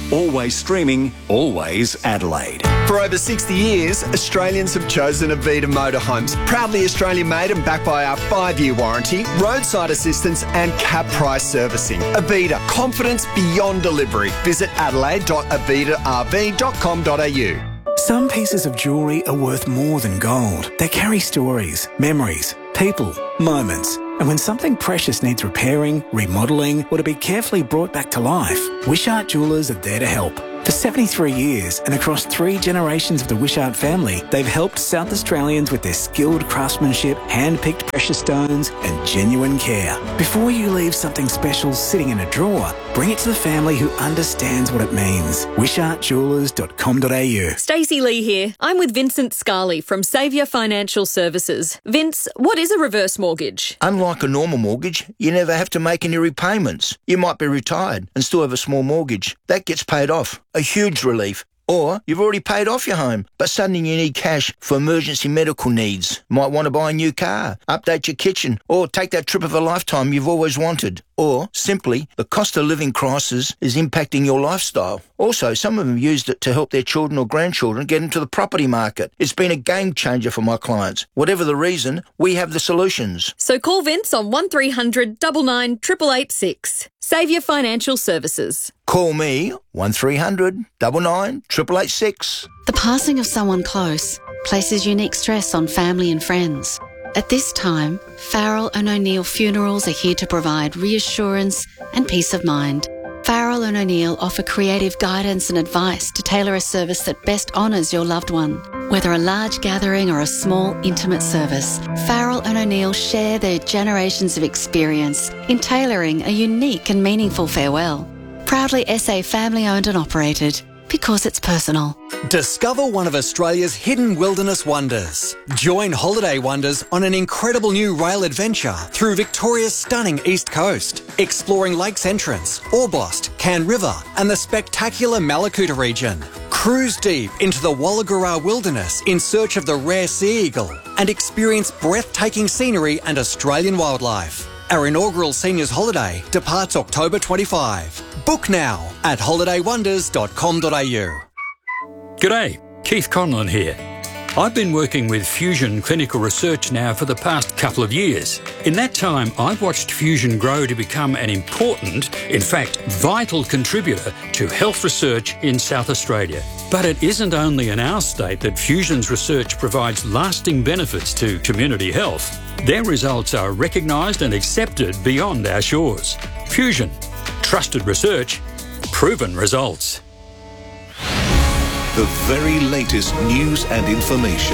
always streaming, always Adelaide. For over sixty years, Australians have chosen Avita Motorhomes. Proudly Australian made and backed by our five-year warranty, roadside assistance and cap price servicing. Avita, confidence beyond delivery. Visit adelaide dot avita r v dot com dot a u. Some pieces of jewellery are worth more than gold. They carry stories, memories, people, moments. And when something precious needs repairing, remodelling, or to be carefully brought back to life, Wishart Jewellers are there to help. For seventy-three years and across three generations of the Wishart family, they've helped South Australians with their skilled craftsmanship, hand-picked precious stones and genuine care. Before you leave something special sitting in a drawer, bring it to the family who understands what it means. wishart jewellers dot com dot a u. Stacey Lee here. I'm with Vincent Scarley from Saviour Financial Services. Vince, what is a reverse mortgage? Unlike a normal mortgage, you never have to make any repayments. You might be retired and still have a small mortgage. That gets paid off. A huge relief. Or you've already paid off your home, but suddenly you need cash for emergency medical needs. Might want to buy a new car, update your kitchen, or take that trip of a lifetime you've always wanted. Or simply, the cost of living crisis is impacting your lifestyle. Also, some of them used it to help their children or grandchildren get into the property market. It's been a game changer for my clients. Whatever the reason, we have the solutions. So call Vince on one three hundred nine nine eight eight eight six. Saviour Financial Services. Call me one three hundred nine nine eight eight eight six. The passing of someone close places unique stress on family and friends. At this time, Farrell and O'Neill Funerals are here to provide reassurance and peace of mind. Farrell and O'Neill offer creative guidance and advice to tailor a service that best honours your loved one. Whether a large gathering or a small, intimate service, Farrell and O'Neill share their generations of experience in tailoring a unique and meaningful farewell. Proudly S A family-owned and operated, because it's personal. Discover one of Australia's hidden wilderness wonders. Join Holiday Wonders on an incredible new rail adventure through Victoria's stunning east coast, exploring Lakes Entrance, Orbost, Can River and the spectacular Malakuta region. Cruise deep into the Walagura wilderness in search of the rare sea eagle and experience breathtaking scenery and Australian wildlife. Our inaugural seniors holiday departs October twenty-fifth. Book now at holiday wonders dot com dot a u. G'day, Keith Conlon here. I've been working with Fusion Clinical Research now for the past couple of years. In that time, I've watched Fusion grow to become an important, in fact, vital contributor to health research in South Australia. But it isn't only in our state that Fusion's research provides lasting benefits to community health. Their results are recognised and accepted beyond our shores. Fusion. Trusted research. Proven results. The very latest news and information.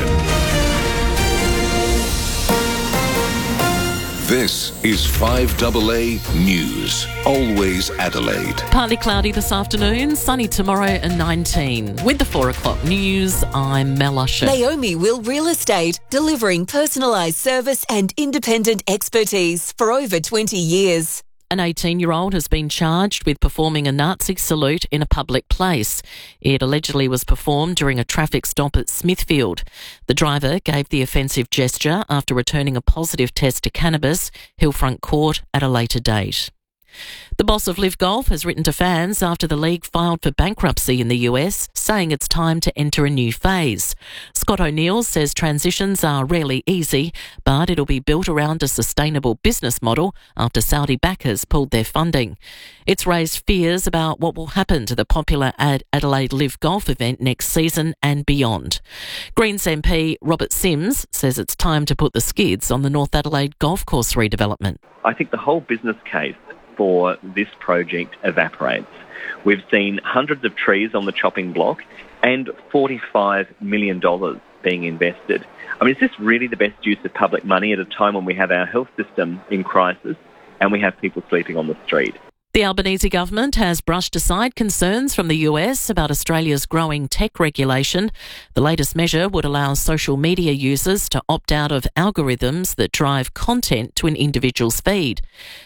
This is five A A News. Always Adelaide. Partly cloudy this afternoon, sunny tomorrow and nineteen. With the four o'clock news, I'm Mel Usher. Naomi Will Real Estate, delivering personalised service and independent expertise for over twenty years. An eighteen-year-old has been charged with performing a Nazi salute in a public place. It allegedly was performed during a traffic stop at Smithfield. The driver gave the offensive gesture after returning a positive test to cannabis, Hillfront Court at a later date. The boss of Live Golf has written to fans after the league filed for bankruptcy in the U S, saying it's time to enter a new phase. Scott O'Neill says transitions are rarely easy, but it'll be built around a sustainable business model after Saudi backers pulled their funding. It's raised fears about what will happen to the popular Ad- Adelaide Live Golf event next season and beyond. Greens M P Robert Sims says it's time to put the skids on the North Adelaide golf course redevelopment. I think the whole business case for this project evaporates. We've seen hundreds of trees on the chopping block and forty-five million dollars being invested. I mean, is this really the best use of public money at a time when we have our health system in crisis and we have people sleeping on the street? The Albanese government has brushed aside concerns from the U S about Australia's growing tech regulation. The latest measure would allow social media users to opt out of algorithms that drive content to an individual's feed.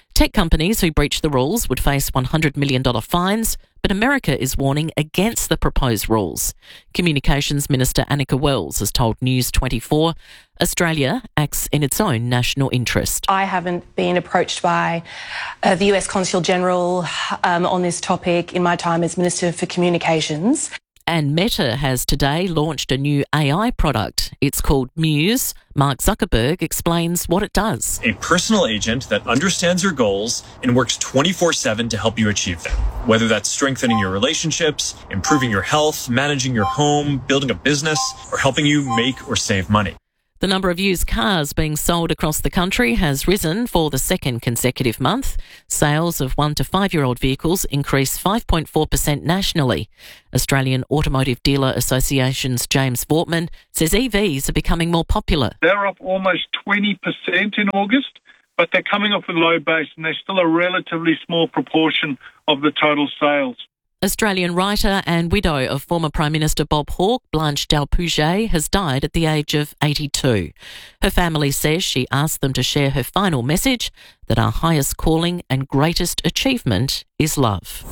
Tech companies who breach the rules would face one hundred million dollars fines, but America is warning against the proposed rules. Communications Minister Annika Wells has told News twenty-four Australia acts in its own national interest. I haven't been approached by uh, the U S Consul General um, on this topic in my time as Minister for Communications. And Meta has today launched a new A I product. It's called Muse. Mark Zuckerberg explains what it does. A personal agent that understands your goals and works twenty-four seven to help you achieve them. Whether that's strengthening your relationships, improving your health, managing your home, building a business, or helping you make or save money. The number of used cars being sold across the country has risen for the second consecutive month. Sales of one to five-year-old vehicles increased five point four percent nationally. Australian Automotive Dealer Association's James Vortman says E Vs are becoming more popular. They're up almost twenty percent in August, but they're coming off a low base and they're still a relatively small proportion of the total sales. Australian writer and widow of former Prime Minister Bob Hawke, Blanche Dalpouge, has died at the age of eighty-two. Her family says she asked them to share her final message that our highest calling and greatest achievement is love.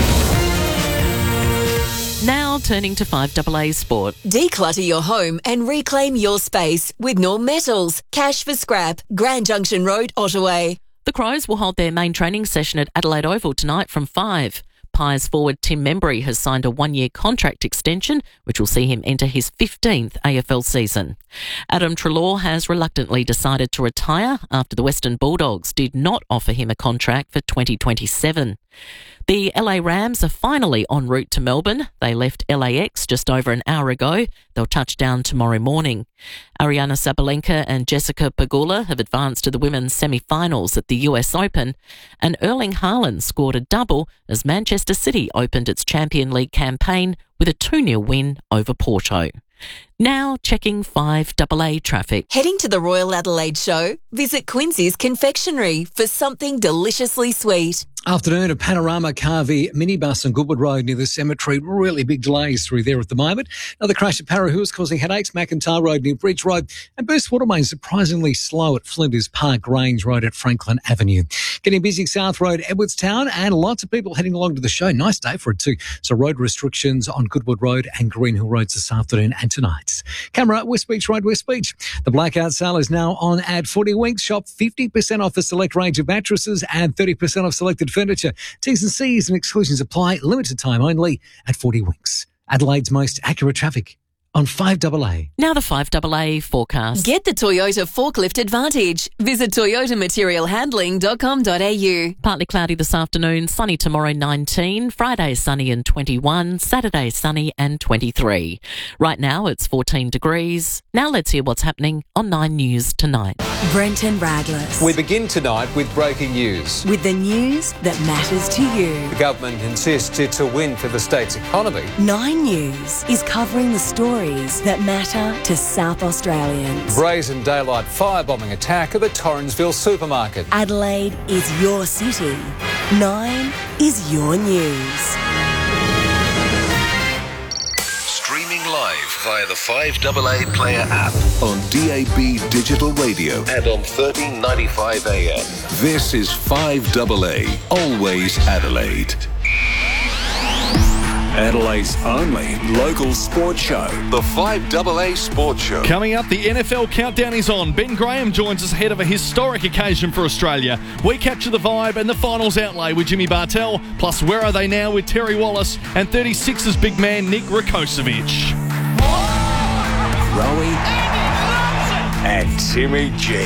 Now turning to five double A Sport. Declutter your home and reclaim your space with Norm Metals. Cash for scrap. Grand Junction Road, Ottawa. The Crows will hold their main training session at Adelaide Oval tonight from five. Pies forward Tim Membry has signed a one-year contract extension, which will see him enter his fifteenth A F L season. Adam Treloar has reluctantly decided to retire after the Western Bulldogs did not offer him a contract for twenty twenty-seven. The L A Rams are finally en route to Melbourne. They left L A X just over an hour ago. They'll touch down tomorrow morning. Ariana Sabalenka and Jessica Pegula have advanced to the women's semi-finals at the U S Open, and Erling Haaland scored a double as Manchester City opened its Champions League campaign with a two nil win over Porto. Now checking five double A traffic. Heading to the Royal Adelaide Show? Visit Quincy's Confectionery for something deliciously sweet. Afternoon, a Panorama Carvey minibus on Goodwood Road near the cemetery. Really big delays through there at the moment. Another crash at Parahu is causing headaches. McIntyre Road near Bridge Road. And Burst Watermain surprisingly slow at Flinders Park Grange Road at Franklin Avenue. Getting busy South Road, Edwardstown, and lots of people heading along to the show. Nice day for it too. So road restrictions on Goodwood Road and Green Hill Roads this afternoon and tonight. Camera, West Beach Road, West Beach. The blackout sale is now on at forty Winks. Shop fifty percent off a select range of mattresses and thirty percent off selected furniture. T's and C's and exclusions apply. Limited time only at forty Winks. Adelaide's most accurate traffic on five double A. Now the five double A forecast. Get the Toyota Forklift Advantage. Visit toyota material handling dot com dot a u. Partly cloudy this afternoon, sunny tomorrow nineteen, Friday sunny and twenty-one, Saturday sunny and twenty-three. Right now it's fourteen degrees. Now let's hear what's happening on Nine News tonight. Brenton Radless. We begin tonight with breaking news. With the news that matters to you. The government insists it's a win for the state's economy. Nine News is covering the stories that matter to South Australians. Brazen daylight firebombing attack at the Torrensville supermarket. Adelaide is your city. Nine is your news. Streaming live via the five double A Player app on D A B Digital Radio and on thirteen ninety-five A M. This is five double A, always Adelaide. Adelaide's only local sports show. The five double A Sports Show. Coming up, the N F L countdown is on. Ben Graham joins us ahead of a historic occasion for Australia. We capture the vibe and the finals outlay with Jimmy Bartell. Plus, where are they now with Terry Wallace and thirty-six's big man Nick Rakocevic. Rowie and Timmy G.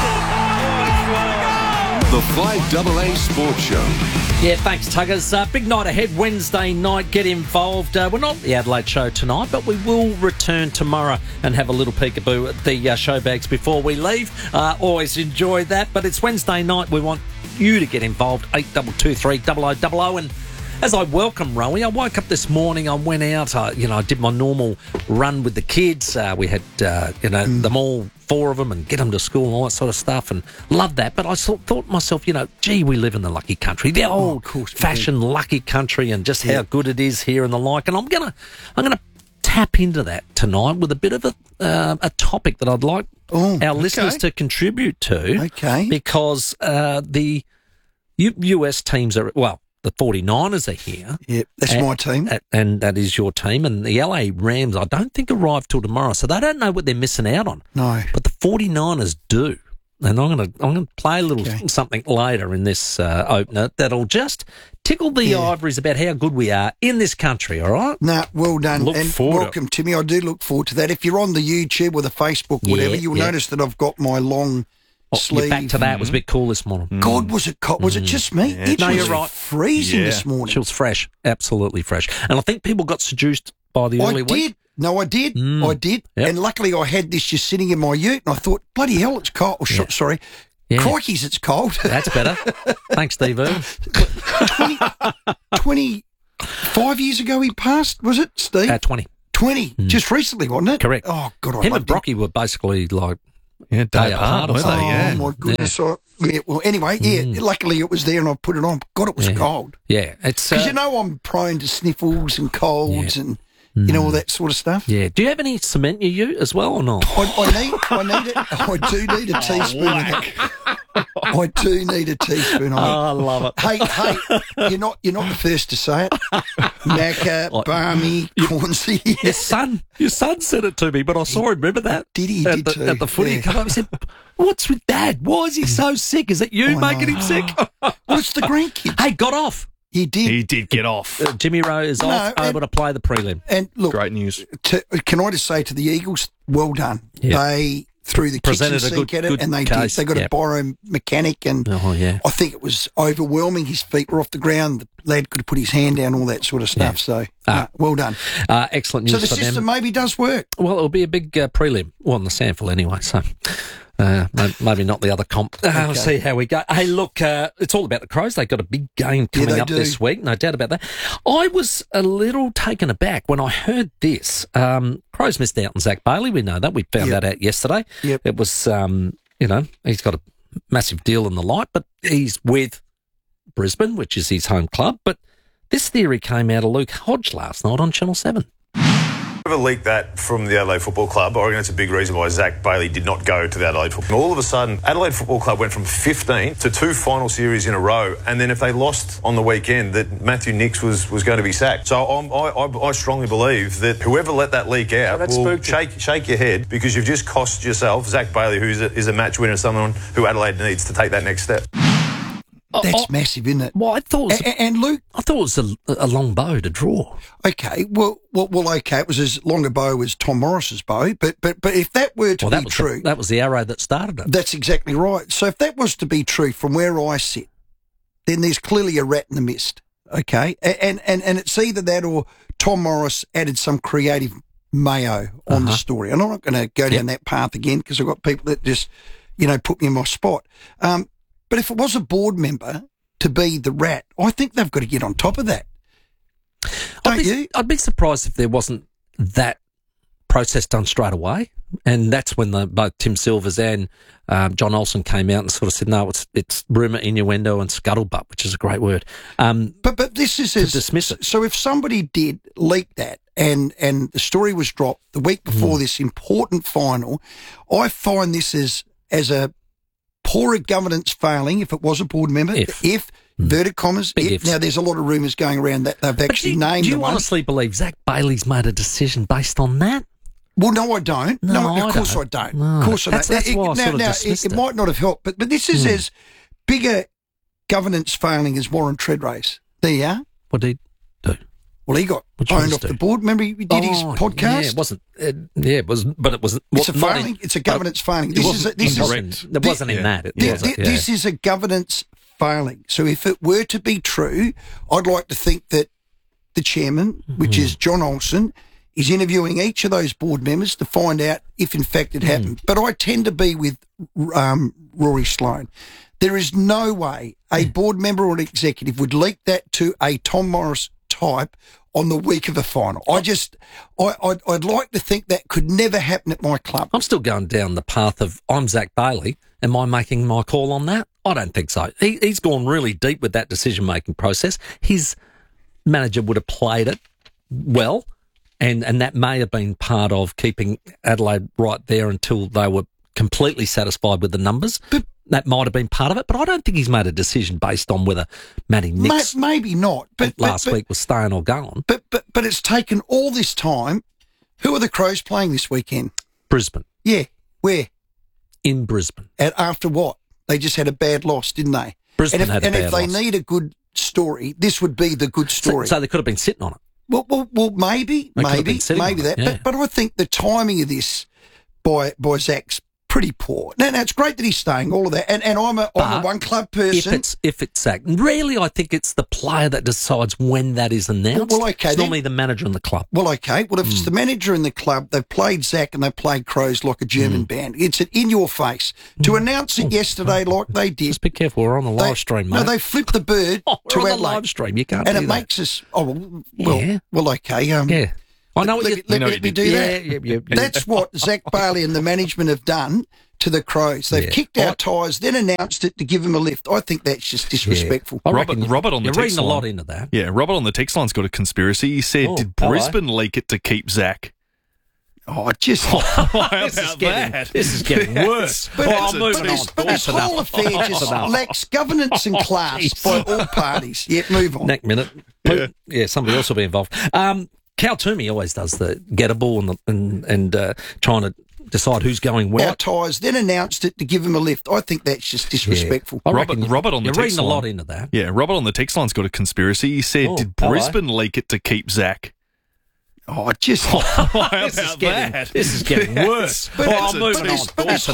The five double A Sports Show. Yeah, thanks, Tuggers. Uh, big night ahead, Wednesday night. Get involved. Uh, we're not at the Adelaide show tonight, but we will return tomorrow and have a little peekaboo at the uh, show bags before we leave. Uh, always enjoy that, but it's Wednesday night. We want you to get involved. eight two two three, double oh double oh. And as I welcome Rowie, I woke up this morning, I went out, I, you know, I did my normal run with the kids. Uh, we had, uh, you know, mm. them all, four of them, and get them to school and all that sort of stuff, and loved that. But I thought, thought to myself, you know, gee, we live in the lucky country, the old-fashioned oh, lucky country, and just yeah. how good it is here and the like. And I'm gonna, I'm gonna tap into that tonight with a bit of a uh, a topic that I'd like oh, our okay. listeners to contribute to. Okay, because uh, the U- US teams are, well, the 49ers are here. Yeah, that's and, my team. And that is your team. And the L A Rams, I don't think arrive till tomorrow, so they don't know what they're missing out on. No. But the 49ers do. And I'm going to I'm going to play a little Okay. something later in this uh, opener that'll just tickle the Yeah. ivories about how good we are in this country, all right? No, well done. Look and forward to welcome, Timmy. I do look forward to that. If you're on the YouTube or the Facebook, whatever, Yeah, you'll yeah. notice that I've got my long Oh, sleeve. you're back to that. It was a bit cool this morning. God, was it co- was it just me? Yeah. It No, was you're right. freezing Yeah. this morning. She was fresh, absolutely fresh. And I think people got seduced by the early I week. did. No, I did. Mm. I did. Yep. And luckily I had this just sitting in my ute and I thought, bloody hell, it's cold. Oh, sh- Yeah. Sorry. Yeah. Crikey's, it's cold. That's better. Thanks, Steve Irwin. twenty-five years ago he passed, was it, Steve? Uh, twenty. twenty. Just recently, wasn't it? Correct. Oh, God, I Him and loved it. Brocky were basically like yeah, day apart or Oh, something. my goodness. I- yeah, well, anyway, yeah, luckily it was there and I put it on. God, it was Yeah. cold. Yeah, it's Because uh, you know I'm prone to sniffles and colds and, you know, all that sort of stuff. yeah. Do you have any cement in your ute as well or not? I, I need, I need it. I do need a teaspoon of that. I do need a teaspoon of it. Oh, I love it. Hey, hey, you're not, you're not the first to say it. Macca, Barmy, Cornsey. Your son, your son said it to me, but I saw him. Remember that? Did he? He At did the, too. at the footy, Yeah. he came up and said, "What's with Dad? Why is he so sick? Is it you I making know. him sick?" Well, it's the grandkids. Hey, got off. He did. He did get off. Uh, Jimmy Rowe is No, off, and- able to play the prelim. And look, Great news. to, can I just say to the Eagles, well done. Yeah. They threw the Presented kitchen a sink good- at it, good and they case. did. They got Yep. a biomechanic, and Oh yeah. I think it was overwhelming. His feet were off the ground. The lad could have put his hand down, all that sort of stuff. So, Ah. uh, well done. Uh, excellent news So the for system them. maybe does work. Well, it'll be a big uh, prelim. Well, on the sample anyway, so uh, may- maybe not the other comp. Uh, We'll see how we go. Hey, look, uh, it's all about the Crows. They've got a big game Yeah, coming they up do. this week, no doubt about that. I was a little taken aback when I heard this. Um, Crows missed out on Zach Bailey. We know that. We found Yep. that out yesterday. Yep. It was, um, you know, he's got a massive deal in the light, but he's with Brisbane, which is his home club. But this theory came out of Luke Hodge last night on Channel seven. Ever leaked that from the Adelaide Football Club? I reckon it's a big reason why Zach Bailey did not go to the Adelaide Football. All of a sudden, Adelaide Football Club went from fifteen to two final series in a row, and then if they lost on the weekend, that Matthew Nicks was, was going to be sacked. So I'm, I, I, I strongly believe that whoever let that leak out That's will spooky. shake shake your head, because you've just cost yourself Zach Bailey, who is a, is a match winner, someone who Adelaide needs to take that next step. That's massive, isn't it? Well, I thought it was, A- and Luke, I thought it was a, a long bow to draw. okay, well, well, well, okay, it was as long a bow as Tom Morris's bow, but but but if that were to Well, that be was true, The, that was the arrow that started it. that's exactly right. So if that was to be true from where I sit, then there's clearly a rat in the mist. Okay, A- and and and it's either that or Tom Morris added some creative mayo on the Uh-huh. story. And I'm not going to go down that path again because I've got people that just, you know, put me in my spot. Um, but if it was a board member to be the rat, I think they've got to get on top of that. Don't I'd be, you? I'd be surprised if there wasn't that process done straight away. And that's when the, both Tim Silvers and um, John Olsen came out and sort of said, no, it's it's rumour, innuendo and scuttlebutt, which is a great word. Um, But but this is to as, dismiss it. So if somebody did leak that and and the story was dropped the week before Mm. this important final, I find this as as a poorer governance failing if it was a board member. If. if inverted commas. Big If, ifs. now there's a lot of rumours going around that they've but actually do you, named do you the one. honestly believe Zach Bailey's made a decision based on that? Well, no, I don't. No, No, I of course don't. I don't. No. Of course I don't. That's- that's Now, why I now, sort of now, dismissed it, it. it might not have helped, but but this is Hmm. as bigger governance failing as Warren Treadrace. There you are. What did he do? Well, he got What owned Treadrace off do? the board. Remember, he did his Oh, podcast. Yeah, it wasn't. Uh, yeah, it was, but it was. It's a well, not failing. in- It's a governance failing. It This is wasn't a, this is indirect. It wasn't in that. It Thi- wasn't, thi- yeah. This is a governance failing. So if it were to be true, I'd like to think that the chairman, which Mm-hmm. is John Olsen, is interviewing each of those board members to find out if in fact it Mm. happened. But I tend to be with um, Rory Sloane. There is no way a board member or an executive would leak that to a Tom Morris type on the week of the final. I just, I, I'd, I'd like to think that could never happen at my club. I'm still going down the path of I'm Zach Bailey. Am I making my call on that? I don't think so. He, he's gone really deep with that decision-making process. His manager would have played it well, and, and that may have been part of keeping Adelaide right there until they were completely satisfied with the numbers. But that might have been part of it, but I don't think he's made a decision based on whether Matty Nicks Ma- maybe not. But last but, week was staying or going. But but but it's taken all this time. Who are the Crows playing this weekend? Brisbane. Yeah, where? In Brisbane. And after what? They just had a bad loss, didn't they? Brisbane and if, had a and bad if they loss. need a good story, this would be the good story. So, so they could have been sitting on it. Well, well, well maybe, They could have maybe, been sitting maybe on it, that. yeah. But, but I think the timing of this by by Zach's pretty poor. Now, now it's great that he's staying, all of that. And and I'm a, I'm a But one club If person. it's if it's Zach, really, I think it's the player that decides when that is announced. Well, well, okay, it's then- normally the manager and the club. Well, okay. Well, if it's Hmm. the manager in the club, they've played Zach and they've played Crows like a German band. It's an in your face. To announce it yesterday like they did. Hmm. Just be careful. We're on the live they- stream, mate. No, they flipped the bird Oh, we're to on the Adelaide. live stream. You can't And do it that. makes us, oh, well, well, Yeah. well okay. Um, Yeah. I know what let, you- me- you let, know me- what let me you do did. that. Yeah, yeah, yeah, yeah. That's what Zach Bailey and the management have done to the Crows. They've Yeah. kicked our tyres, then announced it to give them a lift. I think that's just disrespectful. I Robert, reckon you- Robert on the you're text reading a line. lot into that. Yeah, Robert on the text line's got a conspiracy. He said, Oh, did hello. Brisbane leak it to keep Zach? Oh, just How This is about getting, that? this is getting worse. But, oh, it's- I'm but moving this, on. but this That's whole enough. affair That's just enough. lacks governance and class by all parties. Yeah, move on. Next minute. Yeah. yeah, somebody else will be involved. Um, Cal Toomey always does the gettable and the, and, and uh, trying to decide who's going where. Our tyres, then announced it to give them a lift. I think that's just disrespectful. I Robert, reckon you- Robert on the you're text reading a line. lot into that. Yeah, Robert on the text line's got a conspiracy. He said, Oh, did hello. Brisbane leak it to keep Zach? Oh, just How This is about getting, that? this is getting worse. But, oh, it's- I'm moving but, on. this, but this